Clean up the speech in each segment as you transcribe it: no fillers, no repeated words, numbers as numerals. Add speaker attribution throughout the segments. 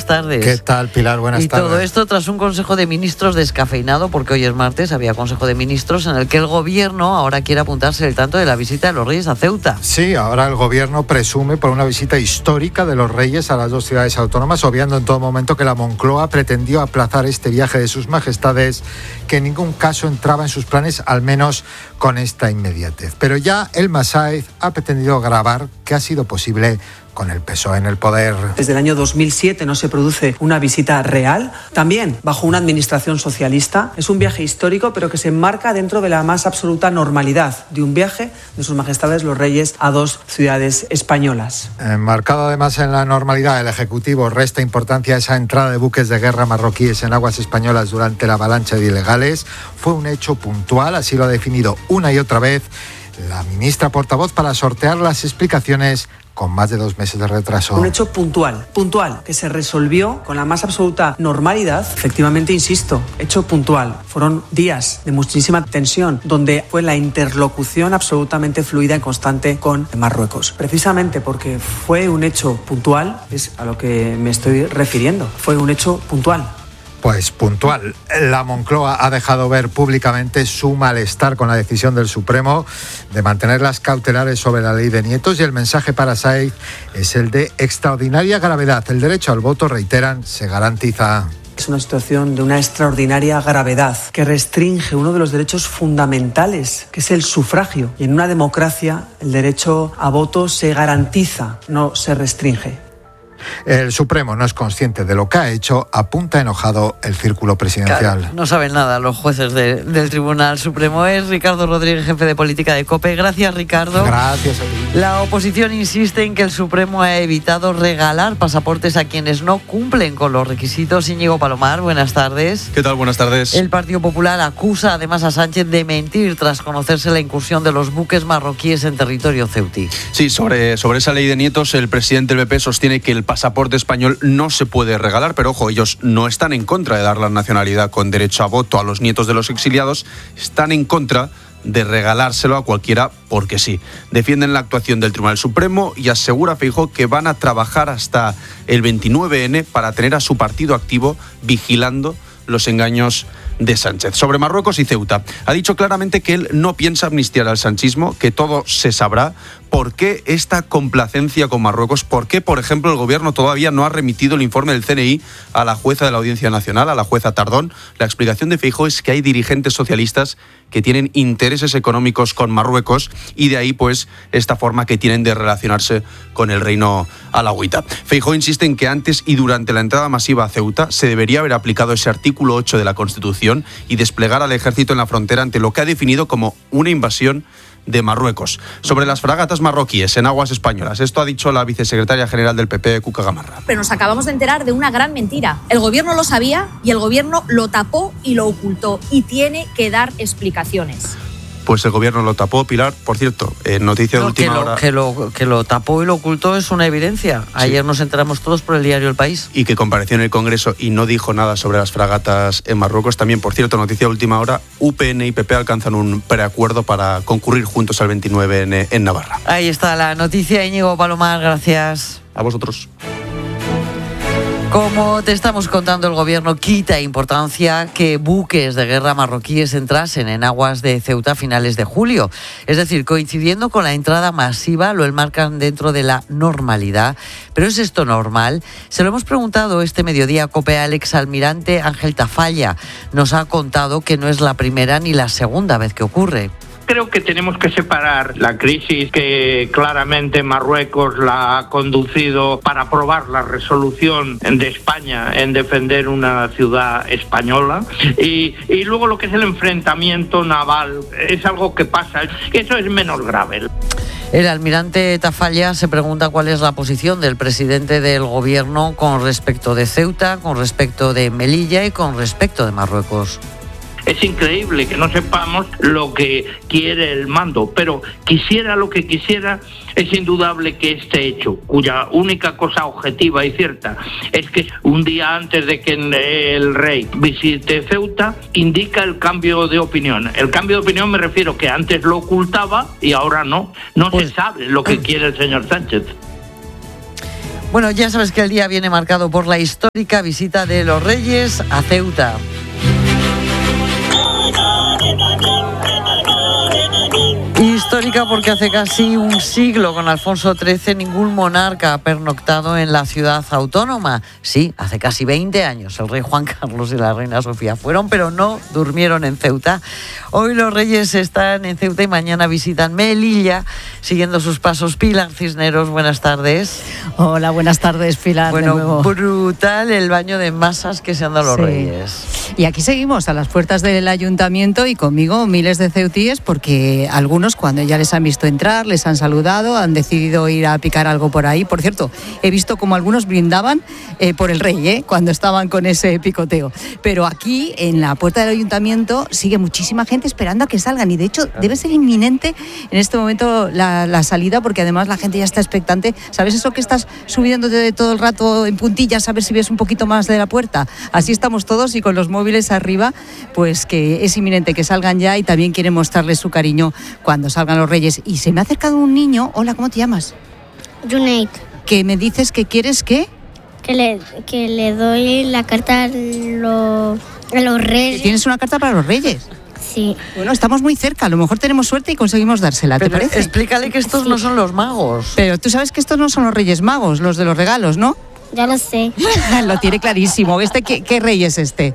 Speaker 1: tardes.
Speaker 2: ¿Qué tal, Pilar? Buenas tardes.
Speaker 1: Y todo esto tras un Consejo de Ministros descafeinado, porque hoy es martes, había Consejo de Ministros en el que el Gobierno ahora quiere apuntarse el tanto de la visita de los Reyes a Ceuta.
Speaker 2: Sí, ahora el Gobierno presume por una visita histórica de los Reyes a las dos ciudades autónomas, obviando en todo momento que la Moncloa pretendió aplazar este viaje de sus majestades, que en ningún caso entraba en sus planes, al menos con esta inmediatez. Pero ya el Massaez ha pretendido grabar que ha sido posible con el PSOE en el poder.
Speaker 3: Desde el año 2007 no se produce una visita real, también bajo una administración socialista. Es un viaje histórico, pero que se enmarca dentro de la más absoluta normalidad de un viaje de sus majestades los Reyes a dos ciudades españolas.
Speaker 2: Enmarcado además en la normalidad, el Ejecutivo resta importancia a esa entrada de buques de guerra marroquíes en aguas españolas durante la avalancha de ilegales. Fue un hecho puntual, así lo ha definido una y otra vez la ministra portavoz para sortear las explicaciones con más de 2 meses de retraso.
Speaker 3: Un hecho puntual, que se resolvió con la más absoluta normalidad. Efectivamente, insisto, hecho puntual. Fueron días de muchísima tensión, donde fue la interlocución absolutamente fluida y constante con Marruecos. Precisamente porque fue un hecho puntual, es a lo que me estoy refiriendo. Fue un hecho puntual.
Speaker 2: Pues puntual. La Moncloa ha dejado ver públicamente su malestar con la decisión del Supremo de mantener las cautelares sobre la ley de nietos, y el mensaje para Sáenz es el de extraordinaria gravedad. El derecho al voto, reiteran, se garantiza.
Speaker 3: Es una situación de una extraordinaria gravedad que restringe uno de los derechos fundamentales, que es el sufragio. Y en una democracia el derecho a voto se garantiza, no se restringe.
Speaker 2: El Supremo no es consciente de lo que ha hecho, apunta enojado el círculo presidencial.
Speaker 1: Claro, no saben nada los jueces del Tribunal Supremo. Es Ricardo Rodríguez, jefe de política de COPE. Gracias, Ricardo.
Speaker 2: Gracias a ti.
Speaker 1: La oposición insiste en que el Supremo ha evitado regalar pasaportes a quienes no cumplen con los requisitos. Íñigo Palomar, buenas tardes.
Speaker 4: ¿Qué tal? Buenas tardes.
Speaker 1: El Partido Popular acusa además a Sánchez de mentir tras conocerse la incursión de los buques marroquíes en territorio ceutí.
Speaker 4: Sí, sobre esa ley de nietos, el presidente del PP sostiene que el pasaporte español no se puede regalar, pero ojo, ellos no están en contra de dar la nacionalidad con derecho a voto a los nietos de los exiliados, están en contra de regalárselo a cualquiera porque sí. Defienden la actuación del Tribunal Supremo y asegura Feijóo que van a trabajar hasta el 29N para tener a su partido activo vigilando los engaños de Sánchez. Sobre Marruecos y Ceuta, ha dicho claramente que él no piensa amnistiar al sanchismo, que todo se sabrá. ¿Por qué esta complacencia con Marruecos? ¿Por qué, por ejemplo, el Gobierno todavía no ha remitido el informe del CNI a la jueza de la Audiencia Nacional, a la jueza Tardón? La explicación de Feijóo es que hay dirigentes socialistas que tienen intereses económicos con Marruecos y de ahí, pues, esta forma que tienen de relacionarse con el reino alauita. Feijóo insiste en que antes y durante la entrada masiva a Ceuta se debería haber aplicado ese artículo 8 de la Constitución y desplegar al ejército en la frontera ante lo que ha definido como una invasión de Marruecos. Sobre las fragatas marroquíes en aguas españolas, esto ha dicho la vicesecretaria general del PP, Cuca Gamarra.
Speaker 5: Pero nos acabamos de enterar de una gran mentira. El Gobierno lo sabía y el Gobierno lo tapó y lo ocultó y tiene que dar explicaciones.
Speaker 4: Pues el Gobierno lo tapó, Pilar. Por cierto, noticia de última hora.
Speaker 1: Que lo tapó y lo ocultó es una evidencia. Ayer nos enteramos todos por el diario El País.
Speaker 4: Y que compareció en el Congreso y no dijo nada sobre las fragatas en Marruecos. También, por cierto, noticia de última hora, UPN y PP alcanzan un preacuerdo para concurrir juntos al 29 en Navarra.
Speaker 1: Ahí está la noticia, Íñigo Palomar, gracias.
Speaker 4: A vosotros.
Speaker 1: Como te estamos contando, el Gobierno quita importancia que buques de guerra marroquíes entrasen en aguas de Ceuta a finales de julio. Es decir, coincidiendo con la entrada masiva, lo enmarcan dentro de la normalidad. ¿Pero es esto normal? Se lo hemos preguntado este mediodía a COPE al exalmirante Ángel Tafalla. Nos ha contado que no es la primera ni la segunda vez que ocurre.
Speaker 6: Creo que tenemos que separar la crisis que claramente Marruecos la ha conducido para aprobar la resolución de España en defender una ciudad española y luego lo que es el enfrentamiento naval. Es algo que pasa, eso es menos grave.
Speaker 1: El almirante Tafalla se pregunta cuál es la posición del presidente del Gobierno con respecto de Ceuta, con respecto de Melilla y con respecto de Marruecos.
Speaker 6: Es increíble que no sepamos lo que quiere el mando, pero quisiera lo que quisiera, es indudable que este hecho, cuya única cosa objetiva y cierta es que un día antes de que el rey visite Ceuta, indica el cambio de opinión. El cambio de opinión me refiero que antes lo ocultaba y ahora no. No se sabe lo que quiere el señor Sánchez.
Speaker 1: Bueno, ya sabes que el día viene marcado por la histórica visita de los Reyes a Ceuta. Histórica porque hace casi un siglo, con Alfonso XIII, ningún monarca ha pernoctado en la ciudad autónoma. Sí, hace casi 20 años el rey Juan Carlos y la reina Sofía fueron, pero no durmieron en Ceuta. Hoy los reyes están en Ceuta y mañana visitan Melilla, siguiendo sus pasos. Pilar Cisneros, buenas tardes.
Speaker 7: Hola, buenas tardes, Pilar.
Speaker 1: Bueno,
Speaker 7: de nuevo.
Speaker 1: Brutal el baño de masas que se han dado los reyes.
Speaker 7: Y aquí seguimos a las puertas del ayuntamiento y conmigo miles de ceutíes, porque algunos, cuando ya les han visto entrar, les han saludado, han decidido ir a picar algo por ahí. Por cierto, he visto como algunos brindaban por el rey, cuando estaban con ese picoteo. Pero aquí, en la puerta del ayuntamiento, sigue muchísima gente esperando a que salgan, y de hecho debe ser inminente en este momento la salida, porque además la gente ya está expectante. ¿Sabes eso que estás subiéndote todo el rato en puntillas a ver si ves un poquito más de la puerta? Así estamos todos, y con los móviles arriba, pues que es inminente que salgan ya, y también quieren mostrarles su cariño cuando salgan los reyes. Y se me ha acercado un niño. Hola, ¿cómo te llamas?
Speaker 8: Junaid.
Speaker 7: ¿Que me dices que quieres qué?
Speaker 8: Que le doy la carta a los reyes.
Speaker 7: ¿Tienes una carta para los reyes?
Speaker 8: Sí.
Speaker 7: Bueno, estamos muy cerca, a lo mejor tenemos suerte y conseguimos dársela, ¿te parece?
Speaker 1: Explícale que estos no son los magos.
Speaker 7: Pero tú sabes que estos no son los Reyes Magos, los de los regalos, ¿no?
Speaker 8: Ya lo sé.
Speaker 7: Lo tiene clarísimo. ¿Qué rey es este?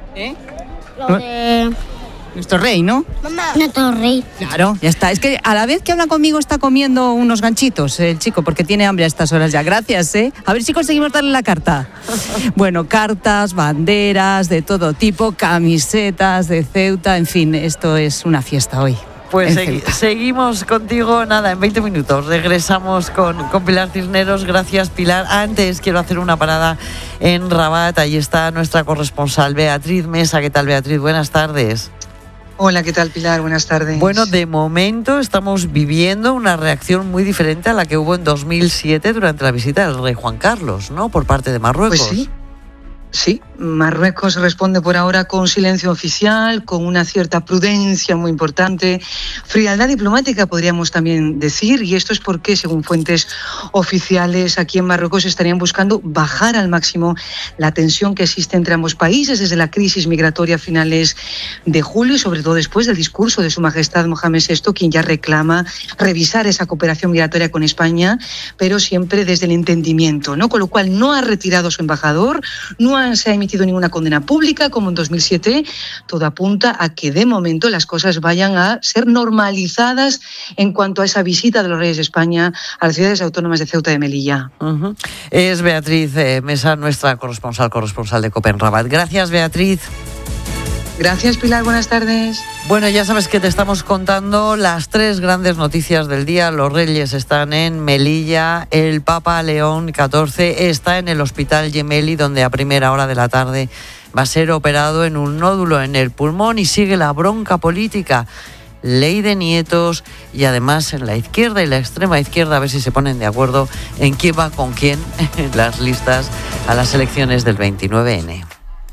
Speaker 8: Lo de...
Speaker 7: Nuestro rey, ¿no?
Speaker 8: Mamá. Nuestro rey.
Speaker 7: Claro, ya está. Es que a la vez que habla conmigo está comiendo unos ganchitos el chico, porque tiene hambre a estas horas ya. Gracias, ¿eh? A ver si conseguimos darle la carta. Bueno, cartas, banderas de todo tipo, camisetas de Ceuta, en fin, esto es una fiesta hoy.
Speaker 1: Pues seguimos contigo, nada, en 20 minutos. Regresamos con Pilar Cisneros. Gracias, Pilar. Antes quiero hacer una parada en Rabat. Ahí está nuestra corresponsal Beatriz Mesa. ¿Qué tal, Beatriz? Buenas tardes.
Speaker 9: Hola, ¿qué tal, Pilar? Buenas tardes.
Speaker 1: Bueno, de momento estamos viviendo una reacción muy diferente a la que hubo en 2007 durante la visita del rey Juan Carlos, ¿no? Por parte de Marruecos.
Speaker 9: Pues sí, Marruecos responde por ahora con silencio oficial, con una cierta prudencia muy importante, frialdad diplomática podríamos también decir, y esto es porque, según fuentes oficiales, aquí en Marruecos estarían buscando bajar al máximo la tensión que existe entre ambos países desde la crisis migratoria a finales de julio, y sobre todo después del discurso de Su Majestad Mohamed VI, quien ya reclama revisar esa cooperación migratoria con España, pero siempre desde el entendimiento, ¿no? Con lo cual no ha retirado su embajador, no se ha emitido ninguna condena pública como en 2007. Todo apunta a que de momento las cosas vayan a ser normalizadas en cuanto a esa visita de los reyes de España a las ciudades autónomas de Ceuta y de Melilla.
Speaker 1: Es Beatriz Mesa, nuestra corresponsal de COPE en Rabat. Gracias, Beatriz.
Speaker 9: Gracias, Pilar. Buenas tardes.
Speaker 1: Bueno, ya sabes que te estamos contando las 3 grandes noticias del día. Los reyes están en Melilla, el Papa León XIV está en el Hospital Gemelli, donde a primera hora de la tarde va a ser operado en un nódulo en el pulmón, y sigue la bronca política. Ley de nietos, y además en la izquierda y la extrema izquierda a ver si se ponen de acuerdo en quién va con quién en las listas a las elecciones del 29N.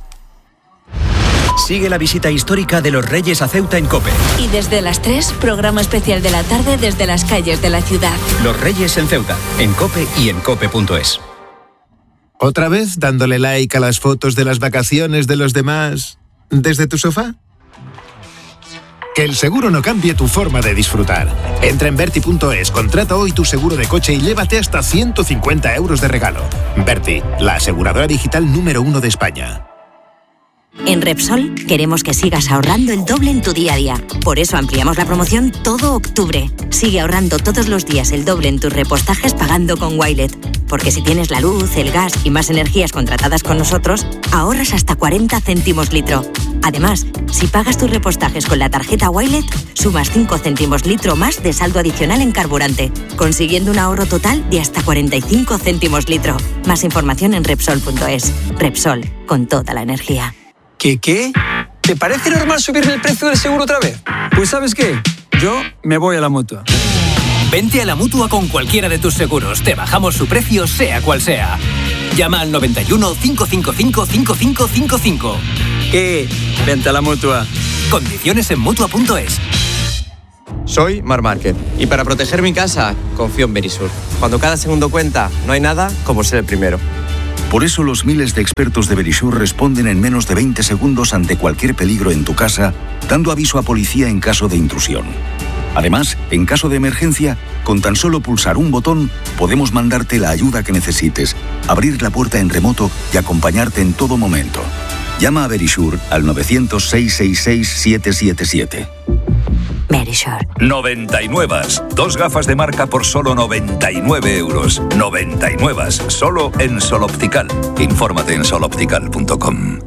Speaker 10: Sigue la visita histórica de los Reyes a Ceuta en COPE.
Speaker 11: Y desde las 3, programa especial de la tarde desde las calles de la ciudad.
Speaker 10: Los Reyes en Ceuta, en COPE y en COPE.es.
Speaker 12: ¿Otra vez dándole like a las fotos de las vacaciones de los demás desde tu sofá? Que el seguro no cambie tu forma de disfrutar. Entra en Verti.es, contrata hoy tu seguro de coche y llévate hasta 150 euros de regalo. Verti, la aseguradora digital número 1 de España.
Speaker 13: En Repsol queremos que sigas ahorrando el doble en tu día a día. Por eso ampliamos la promoción todo octubre. Sigue ahorrando todos los días el doble en tus repostajes pagando con Wilet. Porque si tienes la luz, el gas y más energías contratadas con nosotros, ahorras hasta 40 céntimos litro. Además, si pagas tus repostajes con la tarjeta Wilet, sumas 5 céntimos litro más de saldo adicional en carburante, consiguiendo un ahorro total de hasta 45 céntimos litro. Más información en Repsol.es. Repsol, con toda la energía.
Speaker 14: ¿Qué? ¿Te parece normal subirle el precio del seguro otra vez? Pues ¿sabes qué? Yo me voy a la Mutua.
Speaker 15: Vente a la Mutua con cualquiera de tus seguros. Te bajamos su precio, sea cual sea. Llama al 91 555 5555.
Speaker 14: ¿Qué? Vente a la Mutua.
Speaker 15: Condiciones en Mutua.es.
Speaker 16: Soy Marc Márquez. Y para proteger mi casa, confío en Verisur. Cuando cada segundo cuenta, no hay nada como ser el primero.
Speaker 17: Por eso los miles de expertos de Verisur responden en menos de 20 segundos ante cualquier peligro en tu casa, dando aviso a policía en caso de intrusión. Además, en caso de emergencia, con tan solo pulsar un botón, podemos mandarte la ayuda que necesites, abrir la puerta en remoto y acompañarte en todo momento. Llama a Verisur al 900-666-777.
Speaker 13: Verisur.
Speaker 18: 99. 2 gafas de marca por solo 99 euros. 99. Solo en Sol Optical. Infórmate en soloptical.com.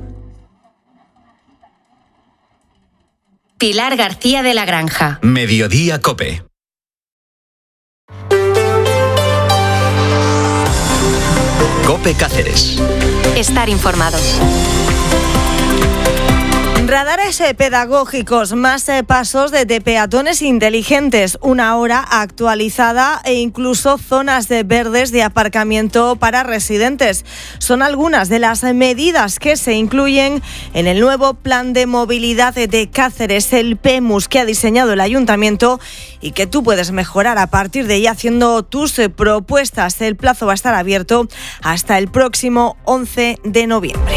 Speaker 19: Pilar García de la Granja.
Speaker 10: Mediodía COPE. COPE Cáceres.
Speaker 19: Estar informados.
Speaker 20: Radares pedagógicos, más pasos de peatones inteligentes, una hora actualizada e incluso zonas verdes de aparcamiento para residentes. Son algunas de las medidas que se incluyen en el nuevo Plan de Movilidad de Cáceres, el PEMUS, que ha diseñado el Ayuntamiento y que tú puedes mejorar a partir de ya haciendo tus propuestas. El plazo va a estar abierto hasta el próximo 11 de noviembre.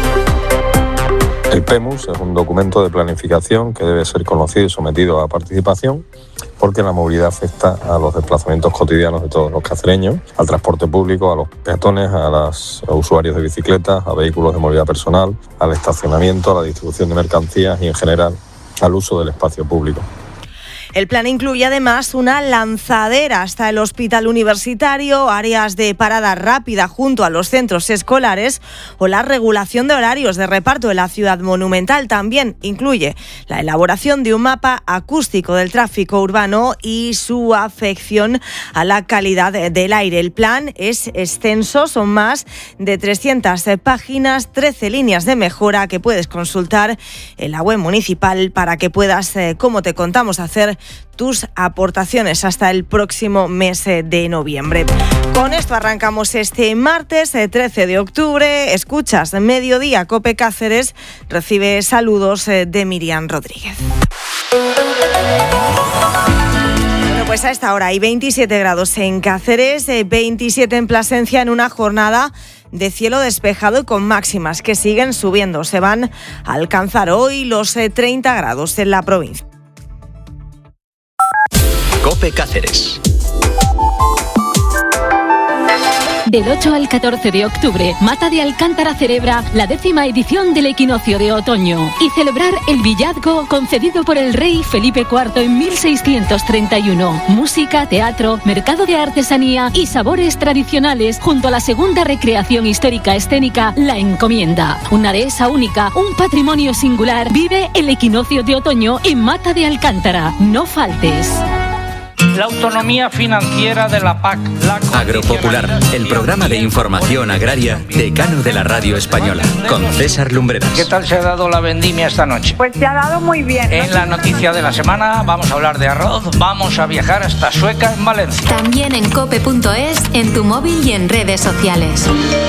Speaker 21: El PEMUS es un documento de planificación que debe ser conocido y sometido a participación porque la movilidad afecta a los desplazamientos cotidianos de todos los cacereños, al transporte público, a los peatones, a los usuarios de bicicletas, a vehículos de movilidad personal, al estacionamiento, a la distribución de mercancías y en general al uso del espacio público.
Speaker 20: El plan incluye además una lanzadera hasta el hospital universitario, áreas de parada rápida junto a los centros escolares o la regulación de horarios de reparto en la ciudad monumental. También incluye la elaboración de un mapa acústico del tráfico urbano y su afección a la calidad del aire. El plan es extenso, son más de 300 páginas, 13 líneas de mejora que puedes consultar en la web municipal para que puedas, como te contamos, hacer tus aportaciones hasta el próximo mes de noviembre. Con esto arrancamos este martes 13 de octubre. Escuchas Mediodía COPE Cáceres. Recibe saludos de Miriam Rodríguez. Bueno, pues a esta hora hay 27 grados en Cáceres, 27 en Plasencia, en una jornada de cielo despejado y con máximas que siguen subiendo. Se van a alcanzar hoy los 30 grados en la provincia.
Speaker 10: COPE Cáceres.
Speaker 22: Del 8 al 14 de octubre, Mata de Alcántara celebra la 10ª edición del equinoccio de otoño y celebrar el villazgo concedido por el rey Felipe IV en 1631. Música, teatro, mercado de artesanía y sabores tradicionales junto a la segunda recreación histórica escénica La Encomienda. Una dehesa única, un patrimonio singular. Vive el equinoccio de otoño en Mata de Alcántara. No faltes.
Speaker 23: La autonomía financiera de la PAC.
Speaker 10: Agropopular, el programa de información agraria decano de la radio española, con César Lumbreras.
Speaker 23: ¿Qué tal se ha dado la vendimia esta noche?
Speaker 24: Pues se ha dado muy bien.
Speaker 23: En la noticia de la semana vamos a hablar de arroz, vamos a viajar hasta Sueca en Valencia.
Speaker 19: También en cope.es, en tu móvil y en redes sociales.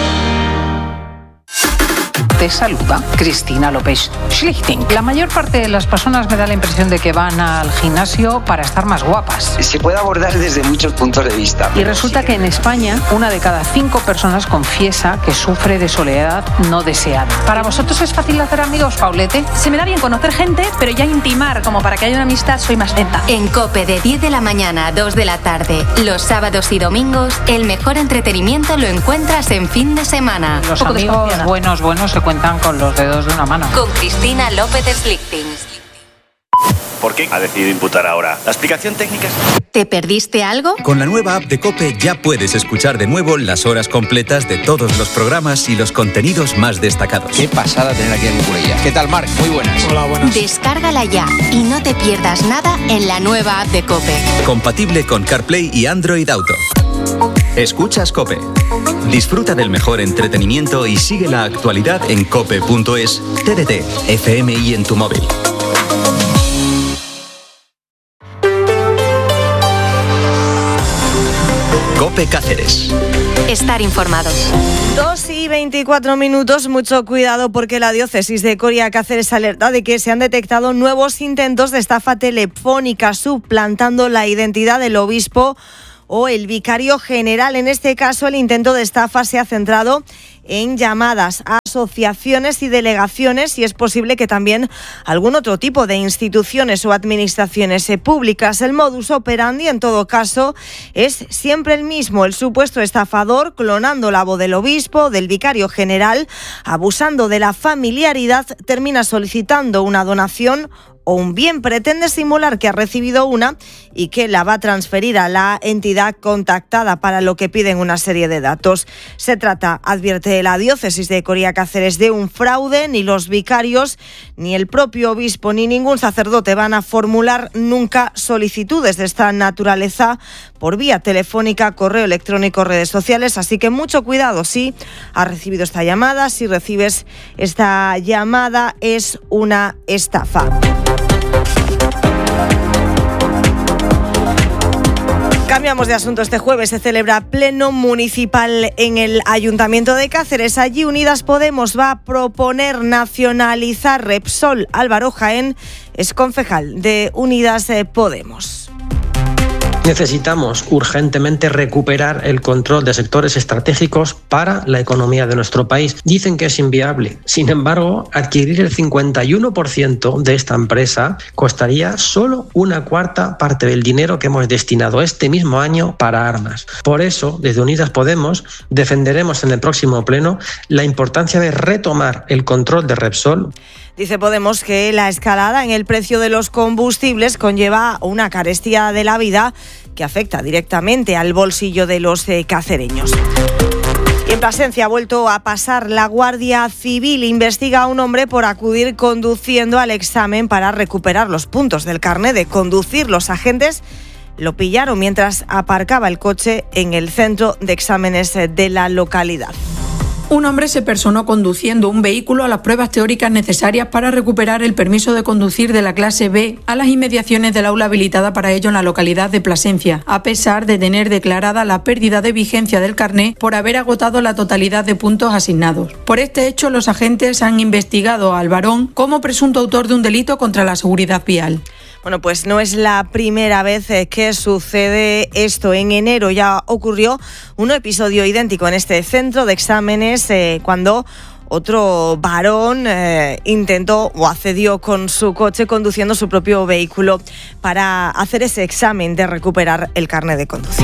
Speaker 25: Te saluda Cristina López Schlichting. La mayor parte de las personas me da la impresión de que van al gimnasio para estar más guapas.
Speaker 26: Se puede abordar desde muchos puntos de vista.
Speaker 25: Y resulta que en España, 1 de cada 5 personas confiesa que sufre de soledad no deseada. ¿Para vosotros es fácil hacer amigos, Paulete?
Speaker 27: Se me da bien conocer gente, pero ya intimar como para que haya una amistad soy más lenta.
Speaker 19: En COPE de 10 de la mañana a 2 de la tarde, los sábados y domingos, el mejor entretenimiento lo encuentras en fin de semana.
Speaker 25: Los amigos buenos se cuentan con los dedos de una mano.
Speaker 19: Con Cristina López Schlichting.
Speaker 28: ¿Por qué ha decidido imputar ahora? ¿La explicación técnica es...?
Speaker 19: ¿Te perdiste algo?
Speaker 10: Con la nueva app de COPE ya puedes escuchar de nuevo las horas completas de todos los programas y los contenidos más destacados.
Speaker 29: Qué pasada tener aquí a Nicolella. ¿Qué tal, Marc? Muy buenas.
Speaker 10: Hola, buenas.
Speaker 19: Descárgala ya y no te pierdas nada en la nueva app de COPE.
Speaker 10: Compatible con CarPlay y Android Auto. Escuchas COPE. Disfruta del mejor entretenimiento y sigue la actualidad en cope.es, TDT, FM y en tu móvil. COPE Cáceres.
Speaker 19: Estar informado.
Speaker 20: 2:24, mucho cuidado porque la diócesis de Coria Cáceres alerta de que se han detectado nuevos intentos de estafa telefónica suplantando la identidad del obispo o el vicario general. En este caso, el intento de estafa se ha centrado en llamadas a asociaciones y delegaciones y es posible que también algún otro tipo de instituciones o administraciones públicas. El modus operandi, en todo caso, es siempre el mismo. El supuesto estafador, clonando la voz del obispo, del vicario general, abusando de la familiaridad, termina solicitando una donación o un bien, pretende simular que ha recibido una y que la va a transferir a la entidad contactada, para lo que piden una serie de datos. Se trata, advierte la diócesis de Coria Cáceres, de un fraude. Ni los vicarios, ni el propio obispo, ni ningún sacerdote van a formular nunca solicitudes de esta naturaleza por vía telefónica, correo electrónico, redes sociales. Así que mucho cuidado si has recibido esta llamada. Si recibes esta llamada, es una estafa. Cambiamos de asunto. Este jueves se celebra pleno municipal en el Ayuntamiento de Cáceres. Allí Unidas Podemos va a proponer nacionalizar Repsol. Álvaro Jaén es concejal de Unidas Podemos.
Speaker 2: Necesitamos urgentemente recuperar el control de sectores estratégicos para la economía de nuestro país. Dicen que es inviable. Sin embargo, adquirir el 51% de esta empresa costaría solo una cuarta parte del dinero que hemos destinado este mismo año para armas. Por eso, desde Unidas Podemos, defenderemos en el próximo pleno la importancia de retomar el control de Repsol.
Speaker 20: Dice Podemos que la escalada en el precio de los combustibles conlleva una carestía de la vida que afecta directamente al bolsillo de los cacereños. Y en Plasencia ha vuelto a pasar. La Guardia Civil investiga a un hombre por acudir conduciendo al examen para recuperar los puntos del carné de conducir. Los agentes lo pillaron mientras aparcaba el coche en el centro de exámenes de la localidad.
Speaker 3: Un hombre se personó conduciendo un vehículo a las pruebas teóricas necesarias para recuperar el permiso de conducir de la clase B a las inmediaciones del aula habilitada para ello en la localidad de Plasencia, a pesar de tener declarada la pérdida de vigencia del carné por haber agotado la totalidad de puntos asignados. Por este hecho, los agentes han investigado al varón como presunto autor de un delito contra la seguridad vial.
Speaker 20: Bueno, pues no es la primera vez que sucede esto. En enero ya ocurrió un episodio idéntico en este centro de exámenes cuando otro varón intentó o accedió con su coche conduciendo su propio vehículo para hacer ese examen de recuperar el carnet de conducir.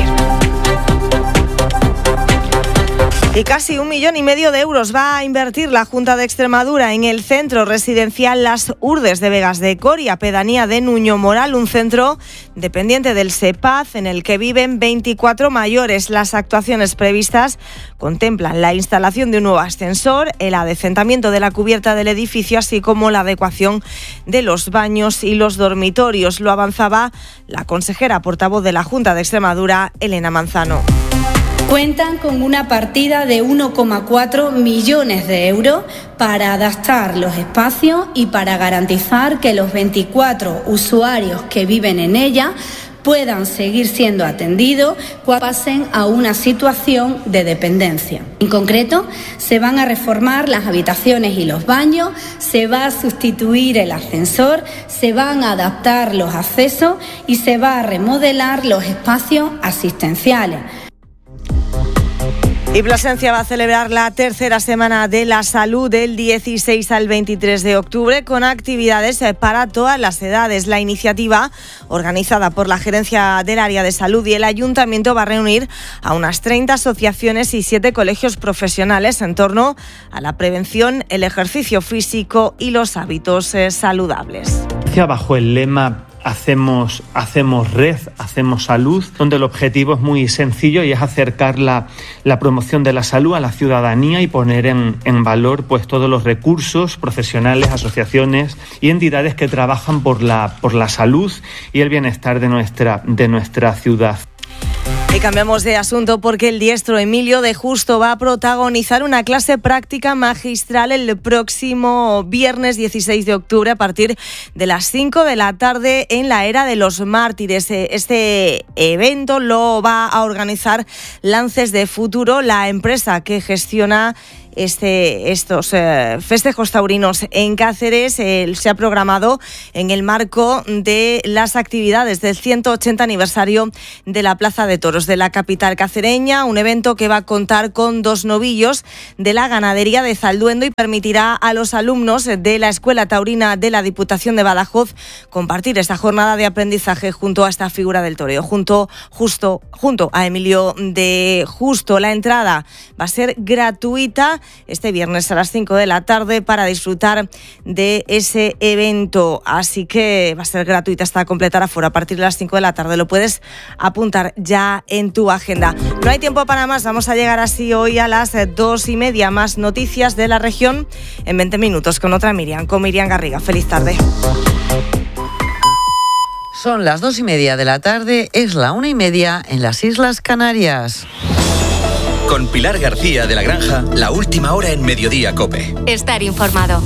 Speaker 20: Y casi 1,5 millones de euros va a invertir la Junta de Extremadura en el centro residencial Las Urdes de Vegas de Coria, pedanía de Nuño Moral, un centro dependiente del SEPAZ en el que viven 24 mayores. Las actuaciones previstas contemplan la instalación de un nuevo ascensor, el adecentamiento de la cubierta del edificio, así como la adecuación de los baños y los dormitorios. Lo avanzaba la consejera portavoz de la Junta de Extremadura, Elena Manzano.
Speaker 4: Cuentan con una partida de 1,4 millones de euros para adaptar los espacios y para garantizar que los 24 usuarios que viven en ella puedan seguir siendo atendidos cuando pasen a una situación de dependencia. En concreto, se van a reformar las habitaciones y los baños, se va a sustituir el ascensor, se van a adaptar los accesos y se va a remodelar los espacios asistenciales.
Speaker 20: Y Plasencia va a celebrar la tercera semana de la salud del 16 al 23 de octubre con actividades para todas las edades. La iniciativa, organizada por la Gerencia del Área de Salud y el Ayuntamiento, va a reunir a unas 30 asociaciones y 7 colegios profesionales en torno a la prevención, el ejercicio físico y los hábitos saludables.
Speaker 5: Bajo el lema Hacemos red, hacemos salud, donde el objetivo es muy sencillo y es acercar la promoción de la salud a la ciudadanía y poner en valor pues todos los recursos profesionales, asociaciones y entidades que trabajan por la salud y el bienestar de nuestra ciudad.
Speaker 20: Y cambiamos de asunto porque el diestro Emilio de Justo va a protagonizar una clase práctica magistral el próximo viernes 16 de octubre a partir de las 5 de la tarde en la Era de los Mártires. Este evento lo va a organizar Lances de Futuro, la empresa que gestiona estos festejos taurinos en Cáceres. Se ha programado en el marco de las actividades del 180 aniversario de la Plaza de Toros de la capital cacereña, un evento que va a contar con 2 novillos de la ganadería de Zalduendo y permitirá a los alumnos de la Escuela Taurina de la Diputación de Badajoz compartir esta jornada de aprendizaje junto a esta figura del toreo, junto a Emilio de Justo. La entrada va a ser gratuita este viernes a las 5 de la tarde para disfrutar de ese evento. Así que va a ser gratuita hasta completar aforo a partir de las 5 de la tarde. Lo puedes apuntar ya en tu agenda. No hay tiempo para más. Vamos a llegar así hoy a las 2:30. Más noticias de la región en 20 minutos con Miriam Garriga. Feliz tarde.
Speaker 1: Son las 2:30 de la tarde, es la 1:30 en las Islas Canarias.
Speaker 10: Con Pilar García de la Granja, la última hora en Mediodía COPE.
Speaker 19: Estar informado.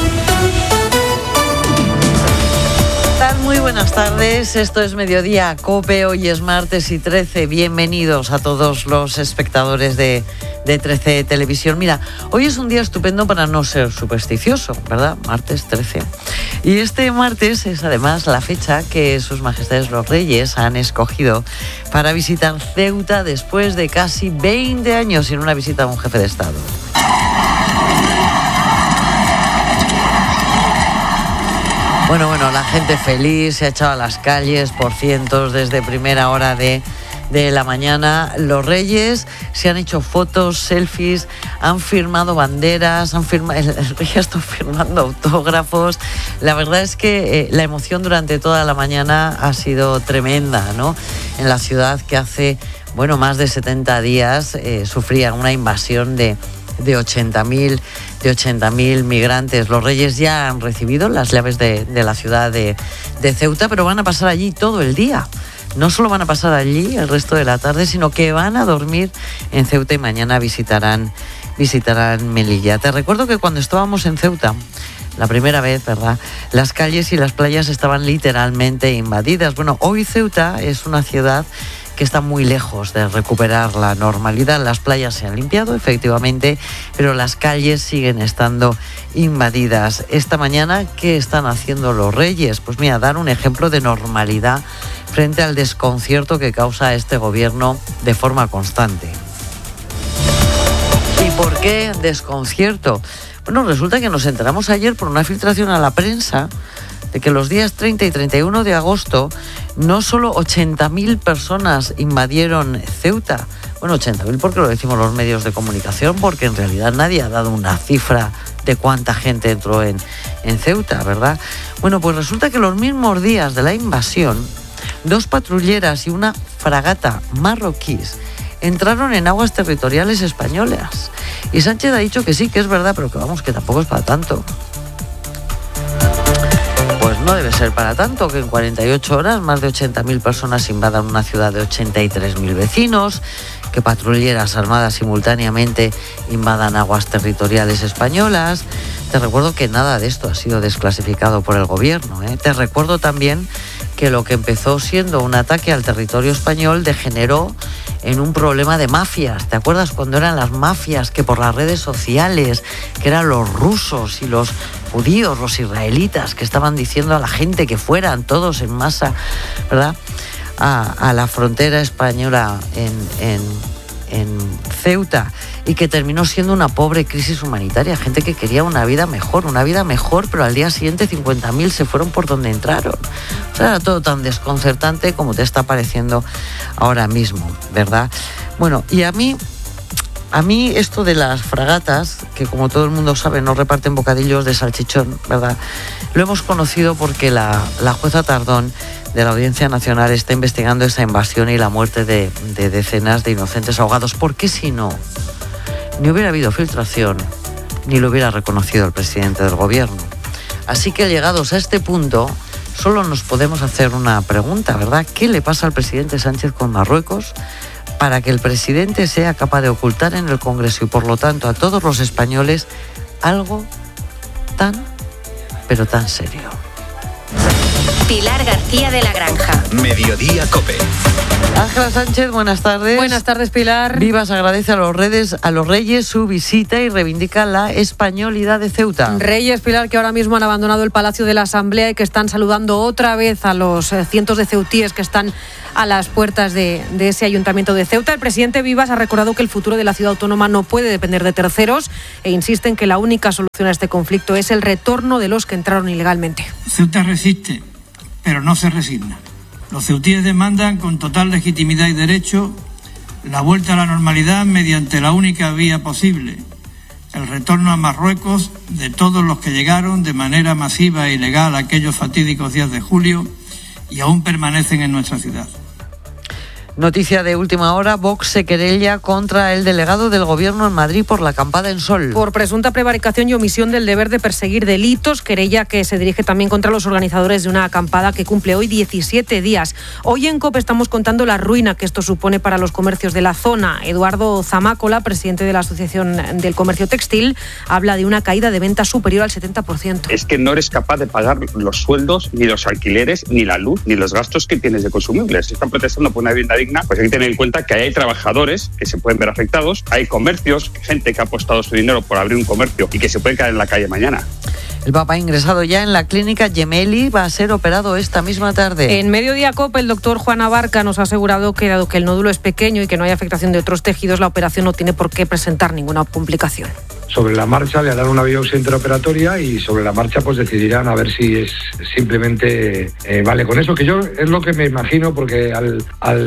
Speaker 1: Muy buenas tardes, esto es Mediodía COPE, hoy es martes y 13, bienvenidos a todos los espectadores de 13 Televisión. Mira, hoy es un día estupendo para no ser supersticioso, ¿verdad? Martes 13. Y este martes es además la fecha que sus majestades los reyes han escogido para visitar Ceuta después de casi 20 años sin una visita a un jefe de Estado. Bueno, la gente feliz, se ha echado a las calles por cientos desde primera hora de la mañana. Los reyes se han hecho fotos, selfies, han firmado banderas, el rey ha estado firmando autógrafos. La verdad es que la emoción durante toda la mañana ha sido tremenda, ¿no? En la ciudad que hace, más de 70 días sufría una invasión de 80.000 migrantes. Los reyes ya han recibido las llaves de la ciudad de Ceuta, pero van a pasar allí todo el día. No solo van a pasar allí el resto de la tarde, sino que van a dormir en Ceuta y mañana visitarán Melilla. Te recuerdo que cuando estábamos en Ceuta, la primera vez, ¿verdad?, las calles y las playas estaban literalmente invadidas. Hoy Ceuta es una ciudad que está muy lejos de recuperar la normalidad. Las playas se han limpiado, efectivamente, pero las calles siguen estando invadidas. Esta mañana, ¿qué están haciendo los reyes? Pues mira, dar un ejemplo de normalidad frente al desconcierto que causa este gobierno de forma constante. ¿Y por qué desconcierto? Resulta que nos enteramos ayer por una filtración a la prensa de que los días 30 y 31 de agosto no solo 80.000 personas invadieron Ceuta. 80.000 porque lo decimos los medios de comunicación, porque en realidad nadie ha dado una cifra de cuánta gente entró en Ceuta, ¿verdad? Pues resulta que los mismos días de la invasión, 2 patrulleras y una fragata marroquíes entraron en aguas territoriales españolas. Y Sánchez ha dicho que sí, que es verdad, pero que tampoco es para tanto. Pues no debe ser para tanto, que en 48 horas más de 80.000 personas invadan una ciudad de 83.000 vecinos, que patrulleras armadas simultáneamente invadan aguas territoriales españolas. Te recuerdo que nada de esto ha sido desclasificado por el gobierno, ¿eh? Te recuerdo también que lo que empezó siendo un ataque al territorio español degeneró en un problema de mafias. ¿Te acuerdas cuando eran las mafias que por las redes sociales, que eran los rusos y los judíos, los israelitas, que estaban diciendo a la gente que fueran todos en masa, ¿verdad?, a la frontera española en Ceuta, y que terminó siendo una pobre crisis humanitaria? Gente que quería una vida mejor, pero al día siguiente 50.000 se fueron por donde entraron. O sea, era todo tan desconcertante como te está pareciendo ahora mismo, ¿verdad? Y a mí esto de las fragatas, que como todo el mundo sabe no reparten bocadillos de salchichón, ¿verdad?, lo hemos conocido porque la jueza Tardón de la Audiencia Nacional está investigando esa invasión y la muerte de decenas de inocentes ahogados, porque si no, ni hubiera habido filtración, ni lo hubiera reconocido el presidente del gobierno. Así que llegados a este punto, solo nos podemos hacer una pregunta, ¿verdad? ¿Qué le pasa al presidente Sánchez con Marruecos para que el presidente sea capaz de ocultar en el Congreso y por lo tanto a todos los españoles algo pero tan serio.
Speaker 19: Pilar García de la Granja.
Speaker 10: Mediodía COPE.
Speaker 1: Ángela Sánchez, buenas tardes.
Speaker 6: Buenas tardes, Pilar.
Speaker 1: Vivas agradece a los Reyes su visita y reivindica la españolidad de Ceuta.
Speaker 6: Reyes, Pilar, que ahora mismo han abandonado el Palacio de la Asamblea y que están saludando otra vez a los cientos de ceutíes que están a las puertas de ese ayuntamiento de Ceuta. El presidente Vivas ha recordado que el futuro de la ciudad autónoma no puede depender de terceros e insiste en que la única solución a este conflicto es el retorno de los que entraron ilegalmente.
Speaker 7: Ceuta resiste, pero no se resigna. Los ceutíes demandan con total legitimidad y derecho la vuelta a la normalidad mediante la única vía posible, el retorno a Marruecos de todos los que llegaron de manera masiva e ilegal aquellos fatídicos días de julio y aún permanecen en nuestra ciudad.
Speaker 1: Noticia de última hora, Vox se querella contra el delegado del Gobierno en Madrid por la acampada en Sol.
Speaker 6: Por presunta prevaricación y omisión del deber de perseguir delitos, querella que se dirige también contra los organizadores de una acampada que cumple hoy 17 días. Hoy en COPE estamos contando la ruina que esto supone para los comercios de la zona. Eduardo Zamácola, presidente de la Asociación del Comercio Textil, habla de una caída de ventas superior al 70%.
Speaker 8: Es que no eres capaz de pagar los sueldos, ni los alquileres, ni la luz, ni los gastos que tienes de consumibles. Se están protestando por una vivienda digna, pues hay que tener en cuenta que hay trabajadores que se pueden ver afectados, hay comercios, gente que ha apostado su dinero por abrir un comercio y que se pueden quedar en la calle mañana.
Speaker 1: El Papa ha ingresado ya en la clínica Gemelli, va a ser operado esta misma tarde.
Speaker 6: En Mediodía COPE, el doctor Juan Abarca nos ha asegurado que dado que el nódulo es pequeño y que no hay afectación de otros tejidos, la operación no tiene por qué presentar ninguna complicación.
Speaker 9: Sobre la marcha le harán una biopsia interoperatoria y sobre la marcha pues decidirán a ver si es simplemente vale con eso, que yo es lo que me imagino, porque al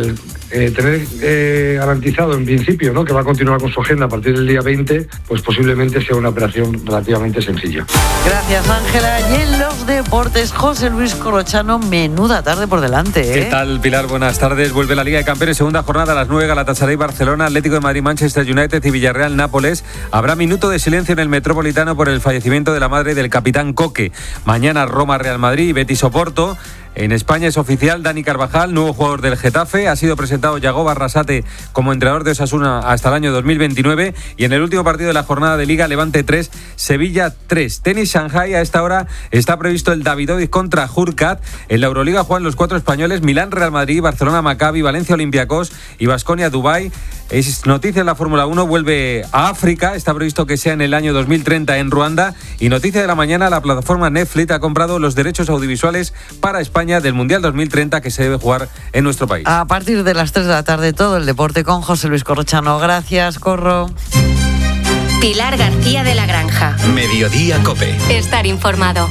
Speaker 9: tener garantizado en principio, ¿no?, que va a continuar con su agenda a partir del día 20, pues posiblemente sea una operación relativamente sencilla.
Speaker 1: Gracias, Ángela. Y en los deportes, José Luis Corrochano, menuda tarde por delante, ¿eh?
Speaker 11: ¿Qué tal, Pilar? Buenas tardes. Vuelve la Liga de Campeones, segunda jornada a las 9, Galatasaray, Barcelona, Atlético de Madrid, Manchester United y Villarreal, Nápoles. Habrá minuto de silencio en el Metropolitano por el fallecimiento de la madre del capitán Coque. Mañana Roma, Real Madrid y Betis Oporto. En España es oficial, Dani Carvajal, nuevo jugador del Getafe. Ha sido presentado Yagoba Arrasate como entrenador de Osasuna hasta el año 2029. Y en el último partido de la jornada de Liga, Levante 3, Sevilla 3. Tenis Shanghái, a esta hora está previsto el Davidovic contra Hurkacz. En la Euroliga juegan los 4 españoles: Milán, Real Madrid, Barcelona, Maccabi, Valencia, Olympiacos y Baskonia, Dubái. Es noticia en la Fórmula 1, vuelve a África, está previsto que sea en el año 2030 en Ruanda. Y noticia de la mañana, la plataforma Netflix ha comprado los derechos audiovisuales para España del Mundial 2030 que se debe jugar en nuestro país.
Speaker 1: A partir de las 3 de la tarde, todo el deporte con José Luis Corrochano. Gracias, Corro.
Speaker 19: Pilar García de la Granja.
Speaker 10: Mediodía COPE.
Speaker 19: Estar informado.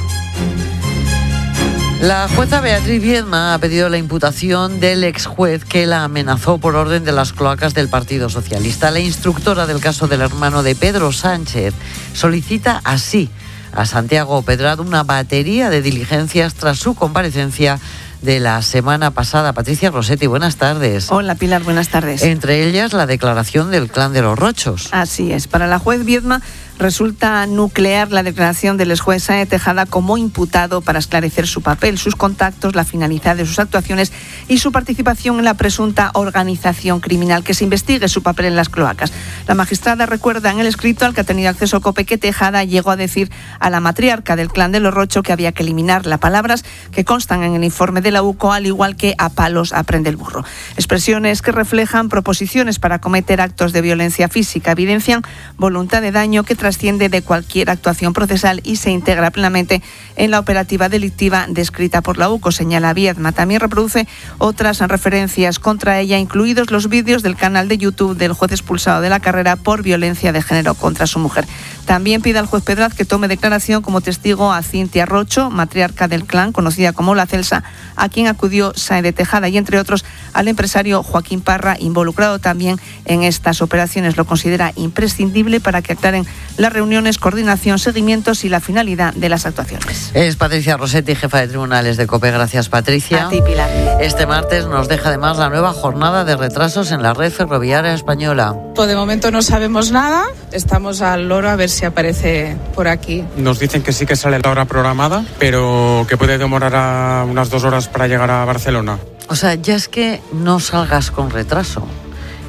Speaker 1: La jueza Beatriz Viedma ha pedido la imputación del exjuez que la amenazó por orden de las cloacas del Partido Socialista. La instructora del caso del hermano de Pedro Sánchez solicita así a Santiago Pedrad una batería de diligencias tras su comparecencia de la semana pasada. Patricia Rossetti, buenas tardes.
Speaker 12: Hola, Pilar, buenas tardes.
Speaker 1: Entre ellas la declaración del clan de los Rochos.
Speaker 12: Así es. Para la juez Viedma resulta nuclear la declaración del exjuez Sáenz Tejada como imputado para esclarecer su papel, sus contactos, la finalidad de sus actuaciones y su participación en la presunta organización criminal, que se investigue su papel en las cloacas. La magistrada recuerda en el escrito al que ha tenido acceso COPE que Tejada llegó a decir a la matriarca del clan de los Rocho que había que eliminarla, palabras que constan en el informe de la UCO, al igual que a palos aprende el burro. Expresiones que reflejan proposiciones para cometer actos de violencia física, evidencian voluntad de daño que trasciende de cualquier actuación procesal y se integra plenamente en la operativa delictiva descrita por la UCO, señala Viedma. También reproduce otras referencias contra ella, incluidos los vídeos del canal de YouTube del juez expulsado de la carrera por violencia de género contra su mujer. También pide al juez Pedrad que tome declaración como testigo a Cintia Rocho, matriarca del clan, conocida como La Celsa, a quien acudió Sáenz de Tejada, y entre otros al empresario Joaquín Parra, involucrado también en estas operaciones. Lo considera imprescindible para que aclaren las reuniones, coordinación, seguimientos y la finalidad de las actuaciones.
Speaker 1: Es Patricia Rossetti, jefa de tribunales de COPE. Gracias, Patricia.
Speaker 12: A ti, Pilar.
Speaker 1: Este martes nos deja además la nueva jornada de retrasos en la red ferroviaria española.
Speaker 14: Pues de momento no sabemos nada, estamos al loro a ver si aparece por aquí.
Speaker 15: Nos dicen que sí que sale la hora programada, pero que puede demorar unas 2 horas para llegar a Barcelona.
Speaker 1: O sea, ya es que no salgas con retraso,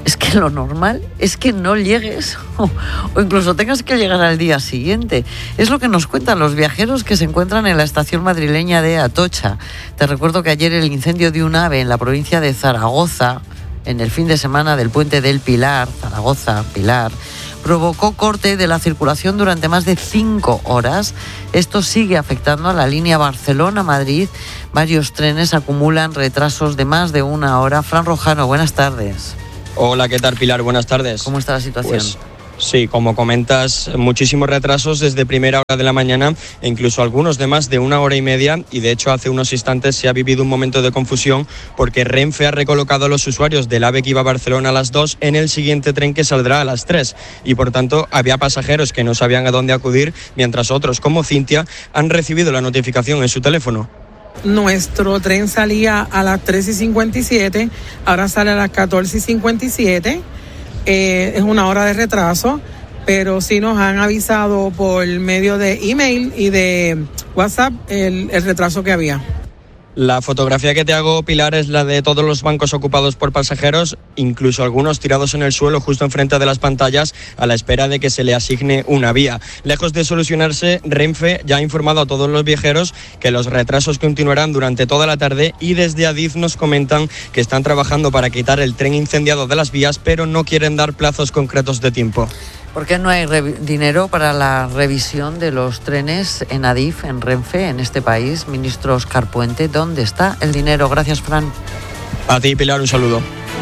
Speaker 1: Es que lo normal es que no llegues o incluso tengas que llegar al día siguiente. Es lo que nos cuentan los viajeros que se encuentran en la estación madrileña de Atocha. Te recuerdo que ayer el incendio de un AVE en la provincia de Zaragoza, en el fin de semana del puente del Pilar, Zaragoza-Pilar, provocó corte de la circulación durante más de 5 horas. Esto sigue afectando a la línea Barcelona-Madrid. Varios trenes acumulan retrasos de más de 1 hora. Fran Rojano, buenas tardes.
Speaker 13: Hola, ¿qué tal, Pilar? Buenas tardes.
Speaker 1: ¿Cómo está la situación?
Speaker 13: Pues, sí, como comentas, muchísimos retrasos desde primera hora de la mañana e incluso algunos de más de 1 hora y media, y de hecho hace unos instantes se ha vivido un momento de confusión porque Renfe ha recolocado a los usuarios del AVE que iba a Barcelona a las 2 en el siguiente tren que saldrá a las 3 y por tanto había pasajeros que no sabían a dónde acudir, mientras otros como Cintia han recibido la notificación en su teléfono.
Speaker 16: Nuestro tren salía a las 3:57, ahora sale a las 14:57. Es 1 hora de retraso, pero sí nos han avisado por medio de email y de WhatsApp el retraso que había.
Speaker 13: La fotografía que te hago, Pilar, es la de todos los bancos ocupados por pasajeros, incluso algunos tirados en el suelo justo enfrente de las pantallas a la espera de que se le asigne una vía. Lejos de solucionarse, Renfe ya ha informado a todos los viajeros que los retrasos continuarán durante toda la tarde y desde Adif nos comentan que están trabajando para quitar el tren incendiado de las vías, pero no quieren dar plazos concretos de tiempo.
Speaker 1: ¿Por qué no hay dinero para la revisión de los trenes en Adif, en Renfe, en este país? Ministro Óscar Puente, ¿dónde está el dinero? Gracias, Fran.
Speaker 13: A ti, Pilar, un saludo.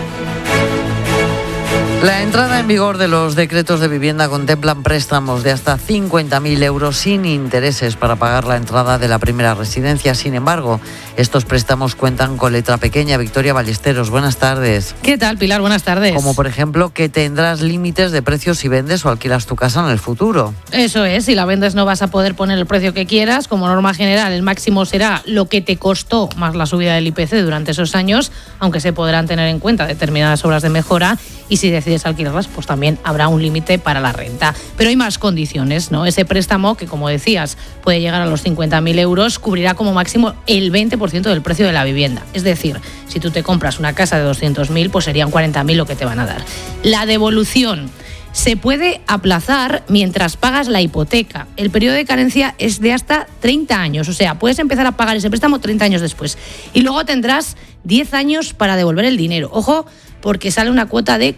Speaker 1: La entrada en vigor de los decretos de vivienda contemplan préstamos de hasta 50.000 euros sin intereses para pagar la entrada de la primera residencia. Sin embargo, estos préstamos cuentan con letra pequeña. Victoria Ballesteros, buenas tardes.
Speaker 17: ¿Qué tal, Pilar? Buenas tardes.
Speaker 1: Como por ejemplo que tendrás límites de precios si vendes o alquilas tu casa en el futuro.
Speaker 17: Eso es, si la vendes no vas a poder poner el precio que quieras. Como norma general, el máximo será lo que te costó más la subida del IPC durante esos años, aunque se podrán tener en cuenta determinadas obras de mejora, y si decides alquilarlas, pues también habrá un límite para la renta. Pero hay más condiciones, ¿no? Ese préstamo, que como decías, puede llegar a los 50.000 euros, cubrirá como máximo el 20% del precio de la vivienda. Es decir, si tú te compras una casa de 200.000, pues serían 40.000 lo que te van a dar. La devolución se puede aplazar mientras pagas la hipoteca. El periodo de carencia es de hasta 30 años, o sea, puedes empezar a pagar ese préstamo 30 años después. Y luego tendrás 10 años para devolver el dinero. Ojo, porque sale una cuota de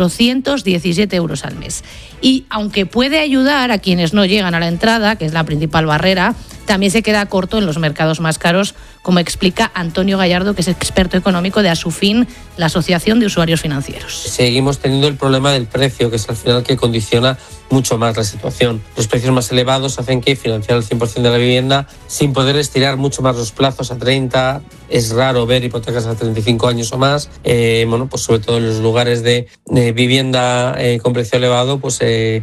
Speaker 17: 417 euros al mes. Y aunque puede ayudar a quienes no llegan a la entrada, que es la principal barrera, también se queda corto en los mercados más caros, como explica Antonio Gallardo, que es experto económico de Asufin, la Asociación de Usuarios Financieros.
Speaker 18: Seguimos teniendo el problema del precio, que es al final que condiciona mucho más la situación. Los precios más elevados hacen que financiar el 100% de la vivienda sin poder estirar mucho más los plazos a 30. Es raro ver hipotecas a 35 años o más. Pues sobre todo en los lugares de vivienda con precio elevado, pues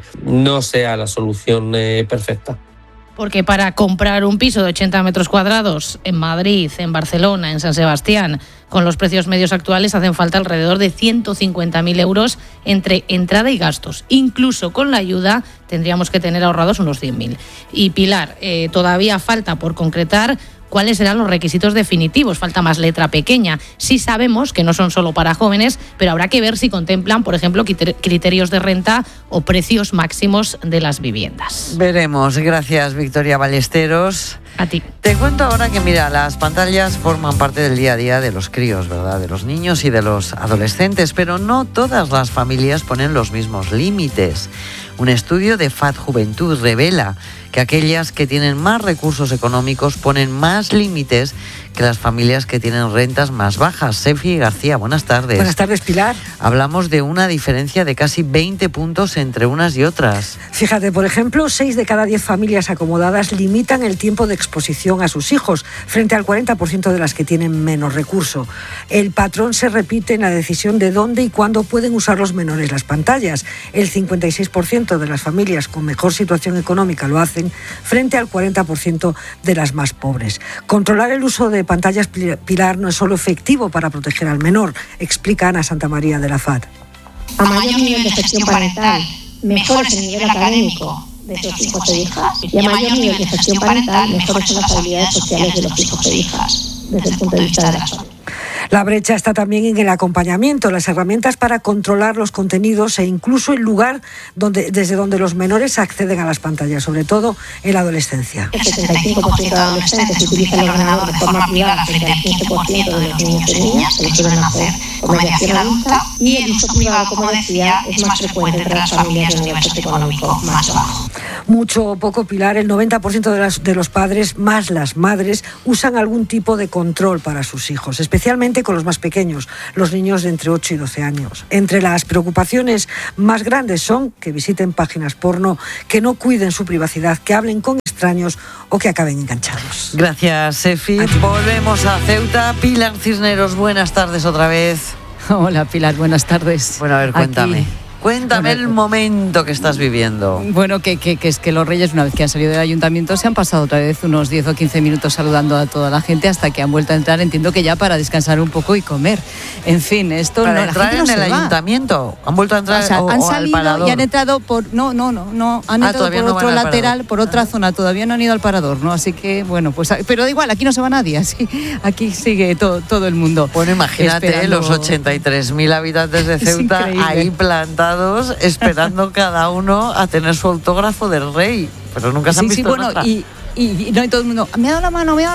Speaker 18: no sea la solución perfecta.
Speaker 17: Porque para comprar un piso de 80 metros cuadrados en Madrid, en Barcelona, en San Sebastián, con los precios medios actuales hacen falta alrededor de 150.000 euros entre entrada y gastos. Incluso con la ayuda tendríamos que tener ahorrados unos 100.000. Y Pilar, todavía falta por concretar cuáles serán los requisitos definitivos. Falta más letra pequeña. Sí sabemos que no son solo para jóvenes, pero habrá que ver si contemplan, por ejemplo, criterios de renta o precios máximos de las viviendas.
Speaker 1: Veremos. Gracias, Victoria Ballesteros.
Speaker 17: A ti.
Speaker 1: Te cuento ahora que, mira, las pantallas forman parte del día a día de los críos, ¿verdad? De los niños y de los adolescentes, pero no todas las familias ponen los mismos límites. Un estudio de FAD Juventud revela que aquellas que tienen más recursos económicos ponen más límites que las familias que tienen rentas más bajas. Sefi García, buenas tardes.
Speaker 21: Buenas tardes, Pilar.
Speaker 1: Hablamos de una diferencia de casi 20 puntos entre unas y otras.
Speaker 21: Fíjate, por ejemplo, 6 de cada 10 familias acomodadas limitan el tiempo de exposición a sus hijos, frente al 40% de las que tienen menos recurso. El patrón se repite en la decisión de dónde y cuándo pueden usar los menores las pantallas. El 56% de las familias con mejor situación económica lo hacen, frente al 40% de las más pobres. Controlar el uso de pantallas, Pilar, no es solo efectivo para proteger al menor, explica Ana Santamaría de la FAD.
Speaker 22: A mayor nivel de gestión parental, mejor es el nivel académico de sus hijos e hijas, y a mayor nivel de gestión parental, mejores son las habilidades sociales de los hijos e hijas, desde el punto de vista de la salud.
Speaker 21: La brecha está también en el acompañamiento, las herramientas para controlar los contenidos e incluso el lugar desde donde los menores acceden a las pantallas, sobre todo en la adolescencia.
Speaker 22: El 75% de adolescentes utilizan el ordenador de forma privada frente al 15% de los niños y niñas que lo suelen hacer con mediación adulta, y el uso privado, como decía, es más frecuente entre las familias de nivel socioeconómico más bajo.
Speaker 21: Mucho o poco, Pilar, el 90% de los padres, más las madres, usan algún tipo de control para sus hijos, especialmente con los más pequeños, los niños de entre 8 y 12 años. Entre las preocupaciones más grandes son que visiten páginas porno, que no cuiden su privacidad, que hablen con extraños o que acaben enganchados.
Speaker 1: Gracias, Efi. Volvemos a Ceuta. Pilar Cisneros, buenas tardes otra vez.
Speaker 2: Hola, Pilar, buenas tardes.
Speaker 1: Bueno, a ver, cuéntame.
Speaker 2: Aquí.
Speaker 1: Cuéntame el momento que estás viviendo.
Speaker 2: Bueno, que es que los Reyes, una vez que han salido del ayuntamiento, se han pasado otra vez unos 10 o 15 minutos saludando a toda la gente hasta que han vuelto a entrar, entiendo que ya para descansar un poco y comer. En fin, esto
Speaker 1: para
Speaker 2: no,
Speaker 1: entrar en el ayuntamiento. ¿Han vuelto a entrar?
Speaker 2: O sea, han salido
Speaker 1: al parador.
Speaker 2: Y han entrado por... No, han entrado por otro lateral, por otra zona. Todavía no han ido al parador, ¿no? Así que, bueno, pues... Pero da igual, aquí no se va nadie, así. Aquí sigue todo el mundo.
Speaker 1: Bueno, imagínate los 83.000 habitantes de Ceuta ahí plantados, esperando cada uno a tener su autógrafo del rey, pero nunca se han visto nada.
Speaker 2: Y no, y todo el mundo, me ha dado la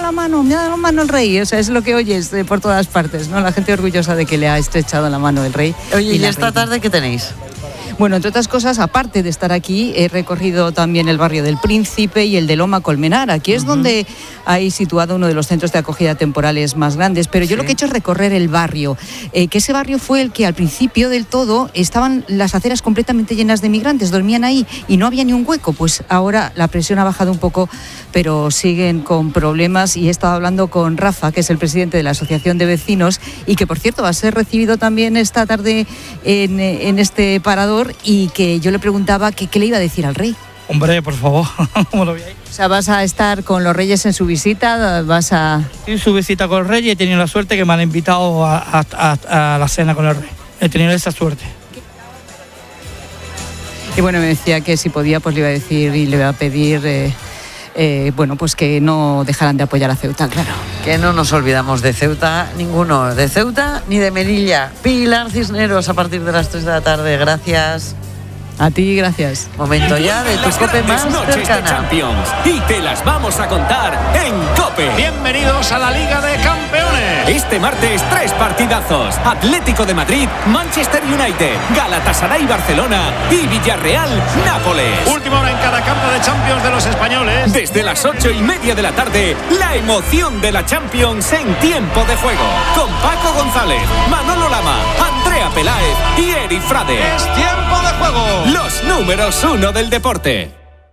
Speaker 2: mano el rey, o sea, es lo que oyes por todas partes, ¿no? La gente orgullosa de que le ha estrechado la mano el rey.
Speaker 1: Oye, ¿y esta tarde qué tenéis?
Speaker 2: Bueno, entre otras cosas, aparte de estar aquí, he recorrido también el barrio del Príncipe y el de Loma Colmenar. Aquí es donde hay situado uno de los centros de acogida temporales más grandes, pero yo lo que he hecho es recorrer el barrio, que ese barrio fue el que al principio del todo estaban las aceras completamente llenas de migrantes, dormían ahí y no había ni un hueco. Pues ahora la presión ha bajado un poco, pero siguen con problemas, y he estado hablando con Rafa, que es el presidente de la Asociación de Vecinos y que, por cierto, va a ser recibido también esta tarde en este parador, y que yo le preguntaba qué le iba a decir al rey.
Speaker 3: Hombre, por favor, ¿cómo lo veis?
Speaker 2: O sea, ¿vas a estar con los reyes en su visita? ¿Vas a...?
Speaker 3: Sí, su visita con el rey, y he tenido la suerte que me han invitado a la cena con el rey. He tenido esa suerte.
Speaker 2: Y bueno, me decía que si podía, pues le iba a decir y le iba a pedir... bueno, pues que no dejaran de apoyar a Ceuta, claro.
Speaker 1: Que no nos olvidamos de Ceuta, ninguno, de Ceuta ni de Melilla. Pilar Cisneros, a partir de las 3 de la tarde, gracias.
Speaker 2: A ti, gracias.
Speaker 1: Momento ya de tu COPE más cercana.
Speaker 23: Champions, y te las vamos a contar en COPE. Bienvenidos a la Liga de Campeones. Este martes 3 partidazos: Atlético de Madrid, Manchester United, Galatasaray Barcelona y Villarreal Nápoles. Última hora en cada campo de Champions de los españoles. Desde las 8:30 de la tarde, la emoción de la Champions en tiempo de juego. Con Paco González, Manolo Lama, Andrea Peláez y Eri Frade. Es tiempo de juego. Los números 1 del deporte.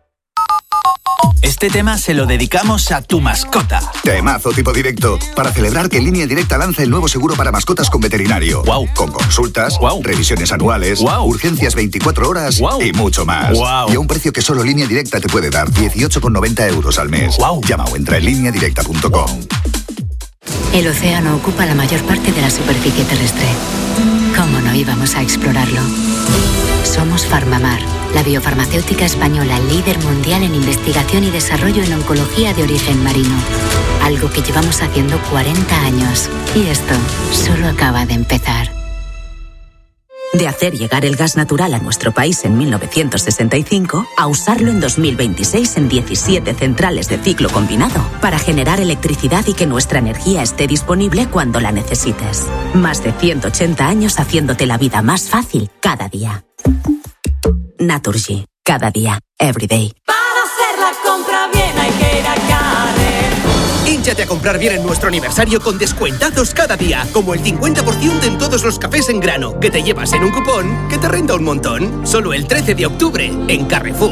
Speaker 24: Este tema se lo dedicamos a tu mascota.
Speaker 25: Temazo tipo directo, para celebrar que Línea Directa lanza el nuevo seguro para mascotas con veterinario.
Speaker 24: Wow.
Speaker 25: Con consultas, revisiones anuales, urgencias 24 horas y mucho más. Y a un precio que solo Línea Directa te puede dar, 18,90 € al mes. Llama o entra en lineadirecta.com.
Speaker 26: El océano ocupa la mayor parte de la superficie terrestre. ¿Cómo no íbamos a explorarlo? Somos Farmamar, la biofarmacéutica española líder mundial en investigación y desarrollo en oncología de origen marino. Algo que llevamos haciendo 40 años. Y esto solo acaba de empezar.
Speaker 27: De hacer llegar el gas natural a nuestro país en 1965 a usarlo en 2026 en 17 centrales de ciclo combinado para generar electricidad y que nuestra energía esté disponible cuando la necesites. Más de 180 años haciéndote la vida más fácil cada día. Naturgy. Cada día. Every day.
Speaker 28: Para hacer la compra bien hay que ir a Carrer.
Speaker 29: Hínchate a comprar bien en nuestro aniversario con descuentazos cada día, como el 50% en todos los cafés en grano, que te llevas en un cupón que te renta un montón. Solo el 13 de octubre en Carrefour.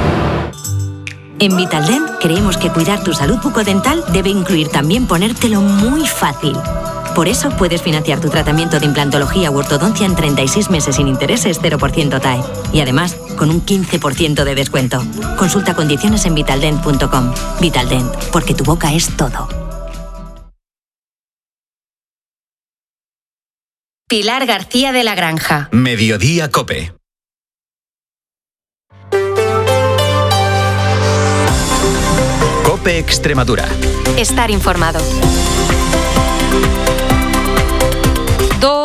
Speaker 27: En Vitaldent creemos que cuidar tu salud bucodental debe incluir también ponértelo muy fácil. Por eso puedes financiar tu tratamiento de implantología u ortodoncia en 36 meses sin intereses, 0% TAE. Y además, con un 15% de descuento. Consulta condiciones en vitaldent.com. Vitaldent, porque tu boca es todo.
Speaker 19: Pilar García de la Granja.
Speaker 10: Mediodía COPE. COPE Extremadura.
Speaker 19: Estar informado.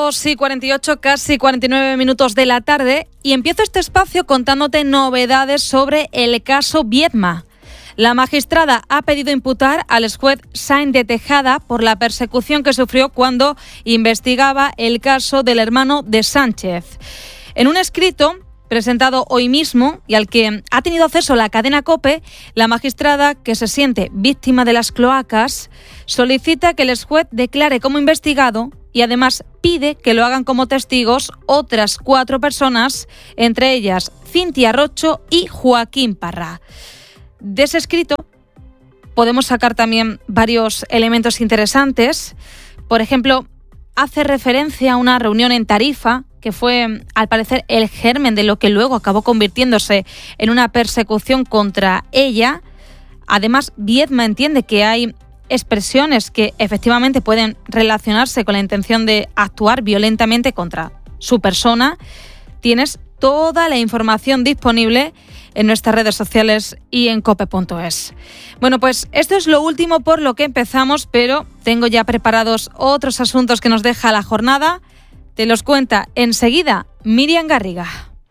Speaker 4: 2:48, casi 49 minutos de la tarde, y empiezo este espacio contándote novedades sobre el caso Viedma. La magistrada ha pedido imputar al exjuez Sáenz de Tejada por la persecución que sufrió cuando investigaba el caso del hermano de Sánchez. En un escrito presentado hoy mismo y al que ha tenido acceso la cadena COPE, la magistrada, que se siente víctima de las cloacas, solicita que el exjuez declare como investigado y además pide que lo hagan como testigos otras 4 personas, entre ellas Cintia Rocho y Joaquín Parra. De ese escrito podemos sacar también varios elementos interesantes. Por ejemplo, hace referencia a una reunión en Tarifa que fue, al parecer, el germen de lo que luego acabó convirtiéndose en una persecución contra ella. Además, Viedma entiende que hay expresiones que efectivamente pueden relacionarse con la intención de actuar violentamente contra su persona. Tienes toda la información disponible en nuestras redes sociales y en cope.es. Bueno, pues esto es lo último por lo que empezamos, pero tengo ya preparados otros asuntos que nos deja la jornada. Te los cuenta enseguida Miriam Garriga.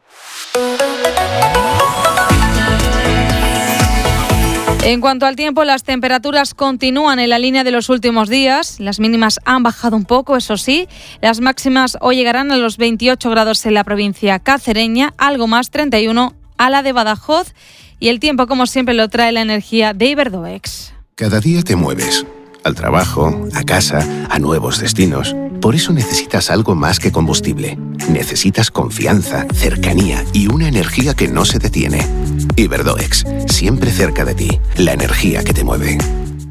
Speaker 4: En cuanto al tiempo, las temperaturas continúan en la línea de los últimos días. Las mínimas han bajado un poco, eso sí. Las máximas hoy llegarán a los 28 grados en la provincia cacereña, algo más 31 a la de Badajoz. Y el tiempo, como siempre, lo trae la energía de Iberdoex.
Speaker 5: Cada día te mueves. Al trabajo, a casa, a nuevos destinos. Por eso necesitas algo más que combustible. Necesitas confianza, cercanía y una energía que no se detiene. Iberdoex, siempre cerca de ti. La energía que te mueve.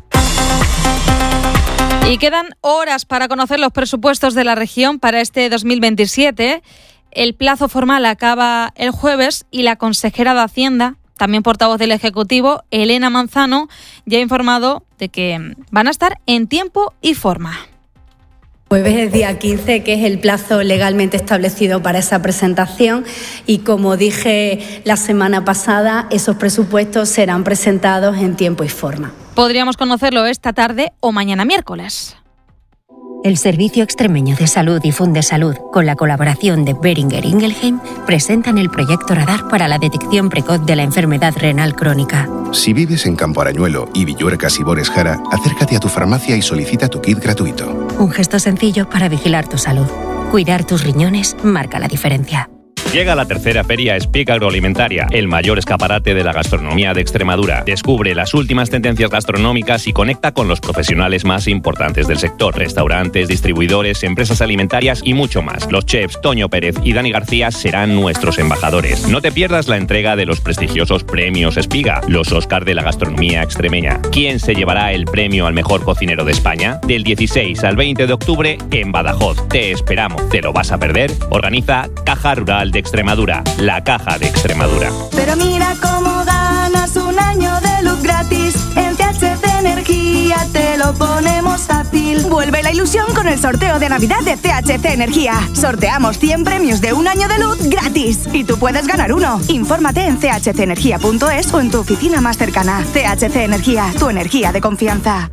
Speaker 4: Y quedan horas para conocer los presupuestos de la región para este 2027. El plazo formal acaba el jueves y la consejera de Hacienda, también portavoz del Ejecutivo, Elena Manzano, ya ha informado de que van a estar en tiempo y forma.
Speaker 6: Jueves día 15, que es el plazo legalmente establecido para esa presentación, y como dije la semana pasada, esos presupuestos serán presentados en tiempo y forma.
Speaker 4: Podríamos conocerlo esta tarde o mañana miércoles.
Speaker 26: El Servicio Extremeño de Salud y Fundesalud, con la colaboración de Boehringer Ingelheim, presentan el proyecto Radar para la detección precoz de la enfermedad renal crónica.
Speaker 25: Si vives en Campo Arañuelo y Villuercas y Bores Jara, acércate a tu farmacia y solicita tu kit gratuito.
Speaker 26: Un gesto sencillo para vigilar tu salud. Cuidar tus riñones marca la diferencia.
Speaker 7: Llega la tercera feria Speak Agroalimentaria, el mayor escaparate de la gastronomía de Extremadura. Descubre las últimas tendencias gastronómicas y conecta con los profesionales más importantes del sector. Restaurantes, distribuidores, empresas alimentarias y mucho más. Los chefs Toño Pérez y Dani García serán nuestros embajadores. No te pierdas la entrega de los prestigiosos premios Espiga, los Oscar de la gastronomía extremeña. ¿Quién se llevará el premio al mejor cocinero de España? Del 16 al 20 de octubre en Badajoz. Te esperamos. ¿Te lo vas a perder? Organiza Caja Rural de Extremadura, la Caja de Extremadura.
Speaker 8: Pero mira cómo ganas un año de luz gratis. En THC Energía te lo ponemos fácil. Vuelve la ilusión con el sorteo de Navidad de THC Energía. Sorteamos 100 premios de un año de luz gratis y tú puedes ganar uno. Infórmate en chcenergia.es o en tu oficina más cercana. THC Energía, tu energía de confianza.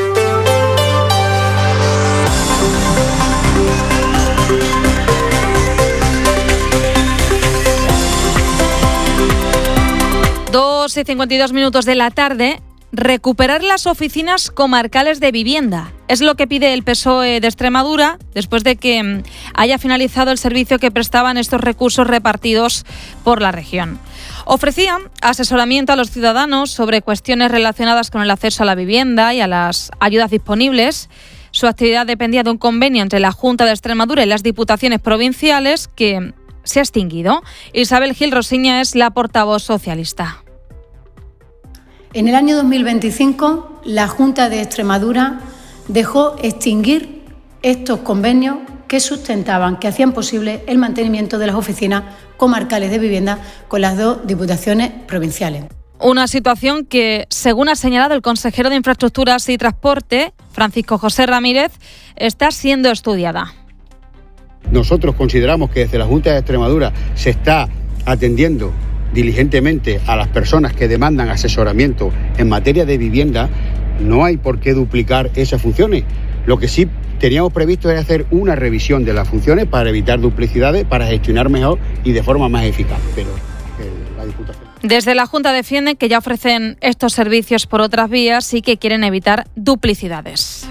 Speaker 4: Y 52 minutos de la tarde, recuperar las oficinas comarcales de vivienda. Es lo que pide el PSOE de Extremadura después de que haya finalizado el servicio que prestaban estos recursos repartidos por la región. Ofrecían asesoramiento a los ciudadanos sobre cuestiones relacionadas con el acceso a la vivienda y a las ayudas disponibles. Su actividad dependía de un convenio entre la Junta de Extremadura y las diputaciones provinciales que se ha extinguido. Isabel Gil Rosiña es la portavoz socialista.
Speaker 9: En el año 2025, la Junta de Extremadura dejó extinguir estos convenios que sustentaban, que hacían posible el mantenimiento de las oficinas comarcales de vivienda con las 2 diputaciones provinciales.
Speaker 4: Una situación que, según ha señalado el consejero de Infraestructuras y Transporte, Francisco José Ramírez, está siendo estudiada.
Speaker 11: Nosotros consideramos que desde la Junta de Extremadura se está atendiendo diligentemente a las personas que demandan asesoramiento en materia de vivienda. No hay por qué duplicar esas funciones. Lo que sí teníamos previsto era hacer una revisión de las funciones para evitar duplicidades, para gestionar mejor y de forma más eficaz. Pero la Diputación...
Speaker 4: Desde la Junta defienden que ya ofrecen estos servicios por otras vías y que quieren evitar duplicidades.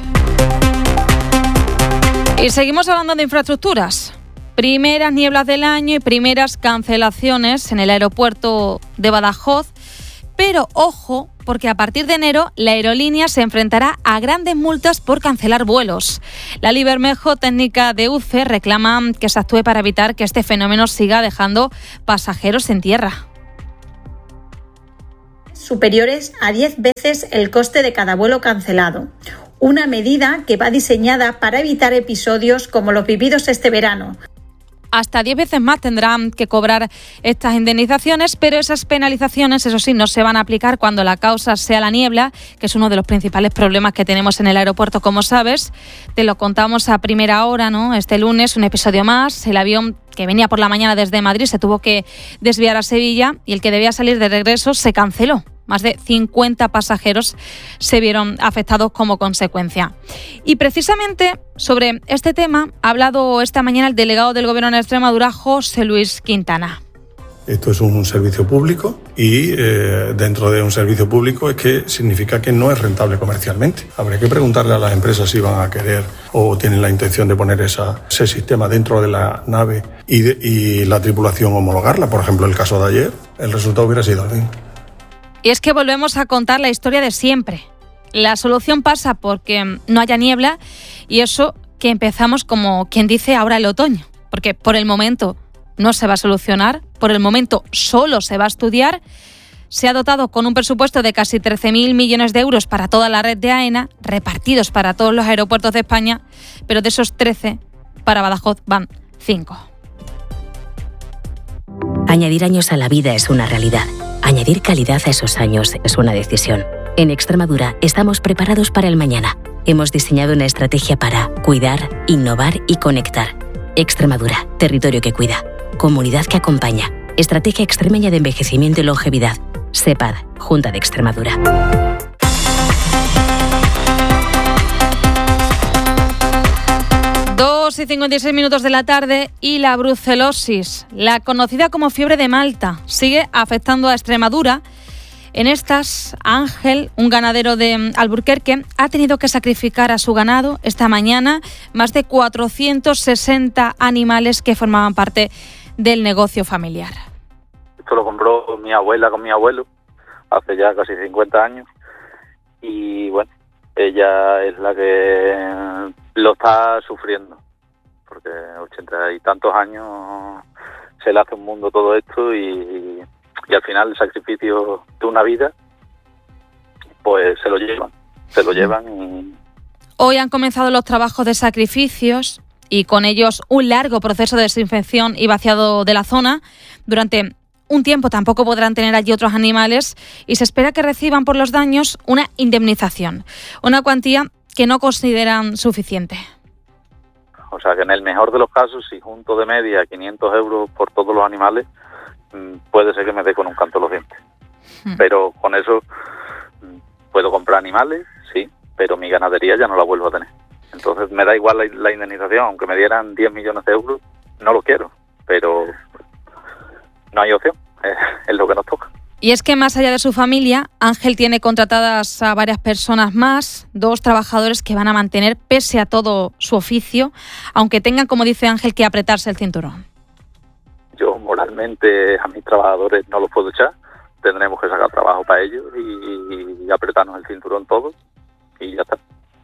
Speaker 4: Y seguimos hablando de infraestructuras. Primeras nieblas del año y primeras cancelaciones en el aeropuerto de Badajoz. Pero ojo, porque a partir de enero la aerolínea se enfrentará a grandes multas por cancelar vuelos. Lali Bermejo, técnica de UCE, reclama que se actúe para evitar que este fenómeno siga dejando pasajeros en tierra.
Speaker 12: Superiores a 10 veces el coste de cada vuelo cancelado. Una medida que va diseñada para evitar episodios como los vividos este verano.
Speaker 4: Hasta 10 veces más tendrán que cobrar estas indemnizaciones, pero esas penalizaciones, eso sí, no se van a aplicar cuando la causa sea la niebla, que es uno de los principales problemas que tenemos en el aeropuerto, como sabes. Te lo contamos a primera hora, ¿no? Este lunes, un episodio más. El avión que venía por la mañana desde Madrid se tuvo que desviar a Sevilla y el que debía salir de regreso se canceló. Más de 50 pasajeros se vieron afectados como consecuencia. Y precisamente sobre este tema ha hablado esta mañana el delegado del Gobierno en Extremadura, José Luis Quintana.
Speaker 13: Esto es un servicio público y dentro de un servicio público es que significa que no es rentable comercialmente. Habría que preguntarle a las empresas si van a querer o tienen la intención de poner ese sistema dentro de la nave y la tripulación homologarla. Por ejemplo, el caso de ayer, el resultado hubiera sido el mismo.
Speaker 4: Y es que volvemos a contar la historia de siempre. La solución pasa porque no haya niebla y eso que empezamos como quien dice ahora el otoño. Porque por el momento no se va a solucionar, por el momento solo se va a estudiar. Se ha dotado con un presupuesto de casi 13.000 millones de euros para toda la red de AENA, repartidos para todos los aeropuertos de España, pero de esos 13, para Badajoz van 5.
Speaker 26: Añadir años a la vida es una realidad. Añadir calidad a esos años es una decisión. En Extremadura estamos preparados para el mañana. Hemos diseñado una estrategia para cuidar, innovar y conectar. Extremadura, territorio que cuida. Comunidad que acompaña. Estrategia extremeña de envejecimiento y longevidad. SEPAD, Junta de Extremadura.
Speaker 4: 2:56 de la tarde y la brucelosis, la conocida como fiebre de Malta, sigue afectando a Extremadura. En estas, Ángel, un ganadero de Alburquerque, ha tenido que sacrificar a su ganado esta mañana más de 460 animales que formaban parte del negocio familiar.
Speaker 14: Esto lo compró mi abuela con mi abuelo hace ya casi 50 años y bueno, ella es la que lo está sufriendo porque 80 y tantos años se le hace un mundo todo esto y al final el sacrificio de una vida pues se lo llevan y...
Speaker 4: Hoy han comenzado los trabajos de sacrificios y con ellos un largo proceso de desinfección y vaciado de la zona. Durante un tiempo tampoco podrán tener allí otros animales y se espera que reciban por los daños una indemnización, una cuantía que no consideran suficiente.
Speaker 14: O sea que en el mejor de los casos, si junto de media 500 euros por todos los animales, puede ser que me dé con un canto los dientes. Pero con eso puedo comprar animales, sí, pero mi ganadería ya no la vuelvo a tener. Entonces me da igual la indemnización, aunque me dieran 10 millones de euros, no lo quiero, pero no hay opción, es lo que nos toca.
Speaker 4: Y es que más allá de su familia, Ángel tiene contratadas a varias personas más, 2 trabajadores que van a mantener pese a todo su oficio, aunque tengan, como dice Ángel, que apretarse el cinturón.
Speaker 14: Yo moralmente a mis trabajadores no los puedo echar, tendremos que sacar trabajo para ellos y apretarnos el cinturón todos y ya está.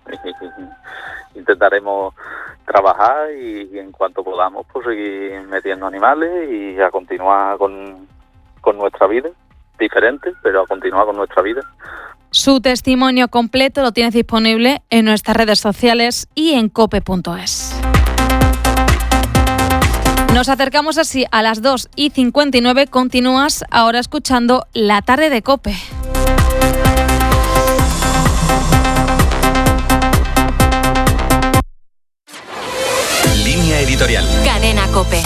Speaker 14: Intentaremos trabajar y en cuanto podamos pues seguir metiendo animales y a continuar con nuestra vida, diferente, pero a continuar con nuestra vida.
Speaker 4: Su testimonio completo lo tienes disponible en nuestras redes sociales y en cope.es. Nos acercamos así a las 2:59. Continúas ahora escuchando La Tarde de COPE.
Speaker 10: Línea editorial.
Speaker 19: Cadena COPE.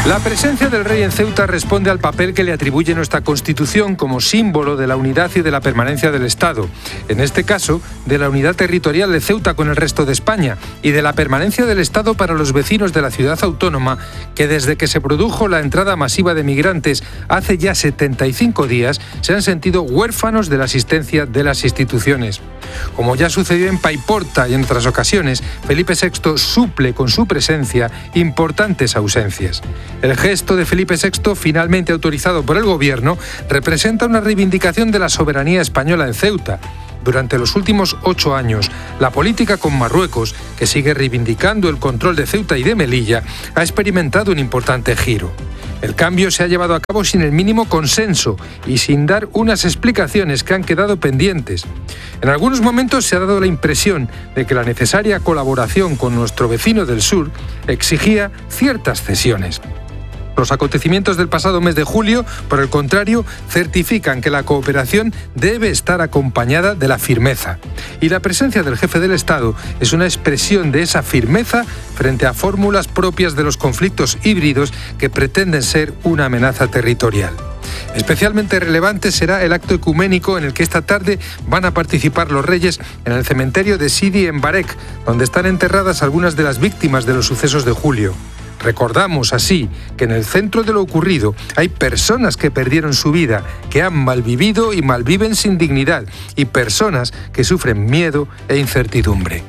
Speaker 2: La presencia del rey en Ceuta responde al papel que le atribuye nuestra Constitución como símbolo de la unidad y de la permanencia del Estado. En este caso, de la unidad territorial de Ceuta con el resto de España y de la permanencia del Estado para los vecinos de la ciudad autónoma que desde que se produjo la entrada masiva de migrantes hace ya 75 días se han sentido huérfanos de la asistencia de las instituciones. Como ya sucedió en Paiporta y en otras ocasiones, Felipe VI suple con su presencia importantes ausencias. El gesto de Felipe VI, finalmente autorizado por el Gobierno, representa una reivindicación de la soberanía española en Ceuta. Durante los últimos 8 años, la política con Marruecos, que sigue reivindicando el control de Ceuta y de Melilla, ha experimentado un importante giro. El cambio se ha llevado a cabo sin el mínimo consenso y sin dar unas explicaciones que han quedado pendientes. En algunos momentos se ha dado la impresión de que la necesaria colaboración con nuestro vecino del sur exigía ciertas cesiones. Los acontecimientos del pasado mes de julio, por el contrario, certifican que la cooperación debe estar acompañada de la firmeza. Y la presencia del jefe del Estado es una expresión de esa firmeza frente a fórmulas propias de los conflictos híbridos que pretenden ser una amenaza territorial. Especialmente relevante será el acto ecuménico en el que esta tarde van a participar los reyes en el cementerio de Sidi en Barek, donde están enterradas algunas de las víctimas de los sucesos de julio. Recordamos así que en el centro de lo ocurrido hay personas que perdieron su vida, que han malvivido y malviven sin dignidad, y personas que sufren miedo e incertidumbre.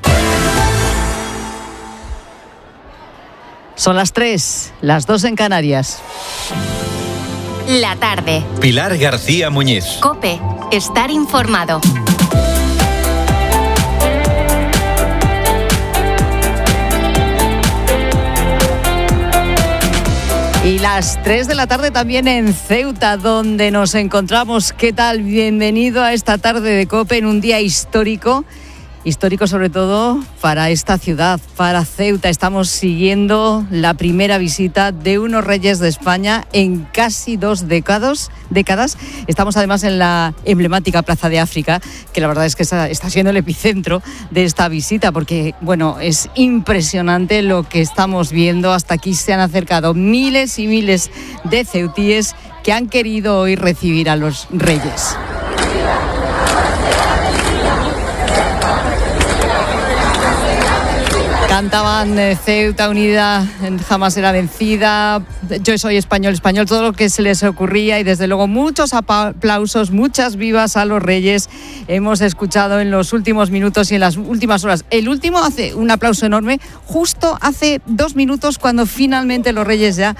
Speaker 3: Son las 3, las 2 en Canarias.
Speaker 19: La tarde.
Speaker 10: Pilar García Muñiz.
Speaker 19: COPE. Estar informado.
Speaker 3: Y las 3 de la tarde también en Ceuta, donde nos encontramos. ¿Qué tal? Bienvenido a esta tarde de COPE en un día histórico. Histórico sobre todo para esta ciudad, para Ceuta. Estamos siguiendo la primera visita de unos reyes de España en casi 2 décadas. Estamos además en la emblemática Plaza de África, que la verdad es que está siendo el epicentro de esta visita, porque bueno, es impresionante lo que estamos viendo. Hasta aquí se han acercado miles y miles de ceutíes que han querido hoy recibir a los reyes. Cantaban Ceuta unida, jamás será vencida, yo soy español, todo lo que se les ocurría, y desde luego muchos aplausos, muchas vivas a los reyes. Hemos escuchado en los últimos minutos y en las últimas horas. El último hace un aplauso enorme, justo hace 2 minutos, cuando finalmente los reyes ya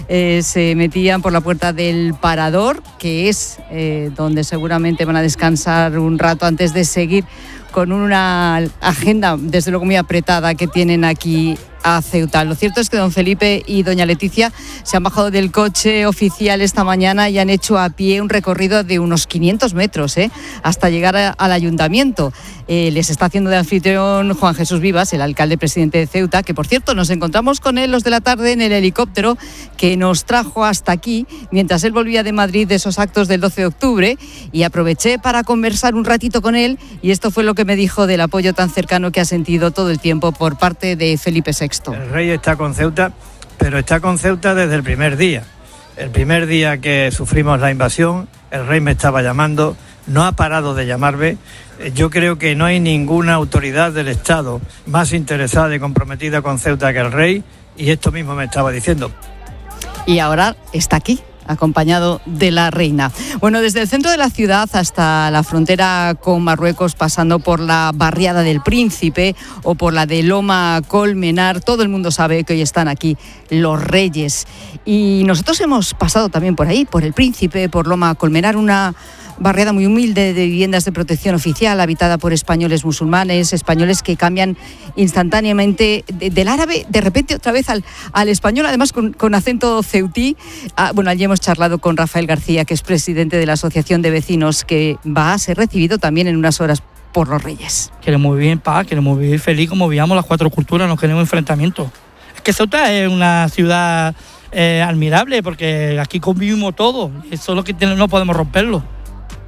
Speaker 3: se metían por la puerta del Parador, que es donde seguramente van a descansar un rato antes de seguir con una agenda, desde luego, muy apretada que tienen aquí a Ceuta. Lo cierto es que don Felipe y doña Leticia se han bajado del coche oficial esta mañana y han hecho a pie un recorrido de unos 500 metros hasta llegar al ayuntamiento. Les está haciendo de anfitrión Juan Jesús Vivas, el alcalde presidente de Ceuta, que por cierto nos encontramos con él los de la tarde en el helicóptero que nos trajo hasta aquí mientras él volvía de Madrid de esos actos del 12 de octubre, y aproveché para conversar un ratito con él, y esto fue lo que me dijo del apoyo tan cercano que ha sentido todo el tiempo por parte de Felipe VI.
Speaker 15: El rey está con Ceuta, pero está con Ceuta desde el primer día. El primer día que sufrimos la invasión, el rey me estaba llamando, no ha parado de llamarme. Yo creo que no hay ninguna autoridad del Estado más interesada y comprometida con Ceuta que el rey, y esto mismo me estaba diciendo.
Speaker 3: Y ahora está aquí, acompañado de la reina. Bueno, desde el centro de la ciudad hasta la frontera con Marruecos, pasando por la barriada del Príncipe o por la de Loma Colmenar, todo el mundo sabe que hoy están aquí los reyes. Y nosotros hemos pasado también por ahí, por el Príncipe, por Loma Colmenar, una barriada muy humilde de viviendas de protección oficial, habitada por españoles musulmanes, españoles que cambian instantáneamente del árabe, de repente otra vez al español, además con acento ceutí. Bueno, allí hemos charlado con Rafael García, que es presidente de la Asociación de Vecinos, que va a ser recibido también en unas horas por los reyes.
Speaker 16: Queremos vivir en paz, queremos vivir feliz, como vivíamos las 4 culturas, no queremos enfrentamientos. Es que Ceuta es una ciudad admirable, porque aquí convivimos todos, eso es lo que no podemos romperlo.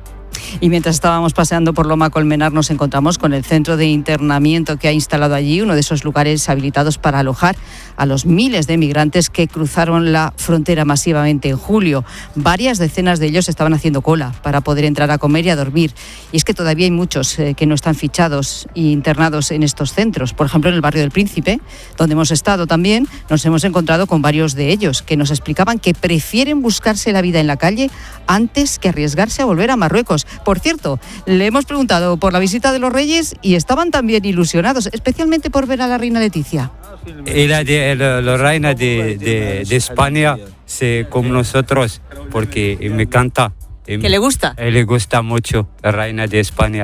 Speaker 3: Y mientras estábamos paseando por Loma Colmenar nos encontramos con el centro de internamiento que ha instalado allí, uno de esos lugares habilitados para alojar a los miles de migrantes que cruzaron la frontera masivamente en julio. Varias decenas de ellos estaban haciendo cola para poder entrar a comer y a dormir. Y es que todavía hay muchos que no están fichados e internados en estos centros. Por ejemplo, en el barrio del Príncipe, donde hemos estado también, nos hemos encontrado con varios de ellos que nos explicaban que prefieren buscarse la vida en la calle antes que arriesgarse a volver a Marruecos. Por cierto, le hemos preguntado por la visita de los Reyes y estaban también ilusionados, especialmente por ver a la reina Leticia.
Speaker 1: Y la reina de España, como nosotros, porque me encanta.
Speaker 3: ¿Que le gusta?
Speaker 1: Le gusta mucho la reina de España.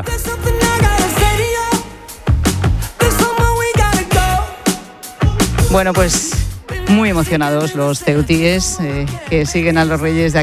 Speaker 3: Bueno, pues muy emocionados los ceutíes que siguen a los Reyes de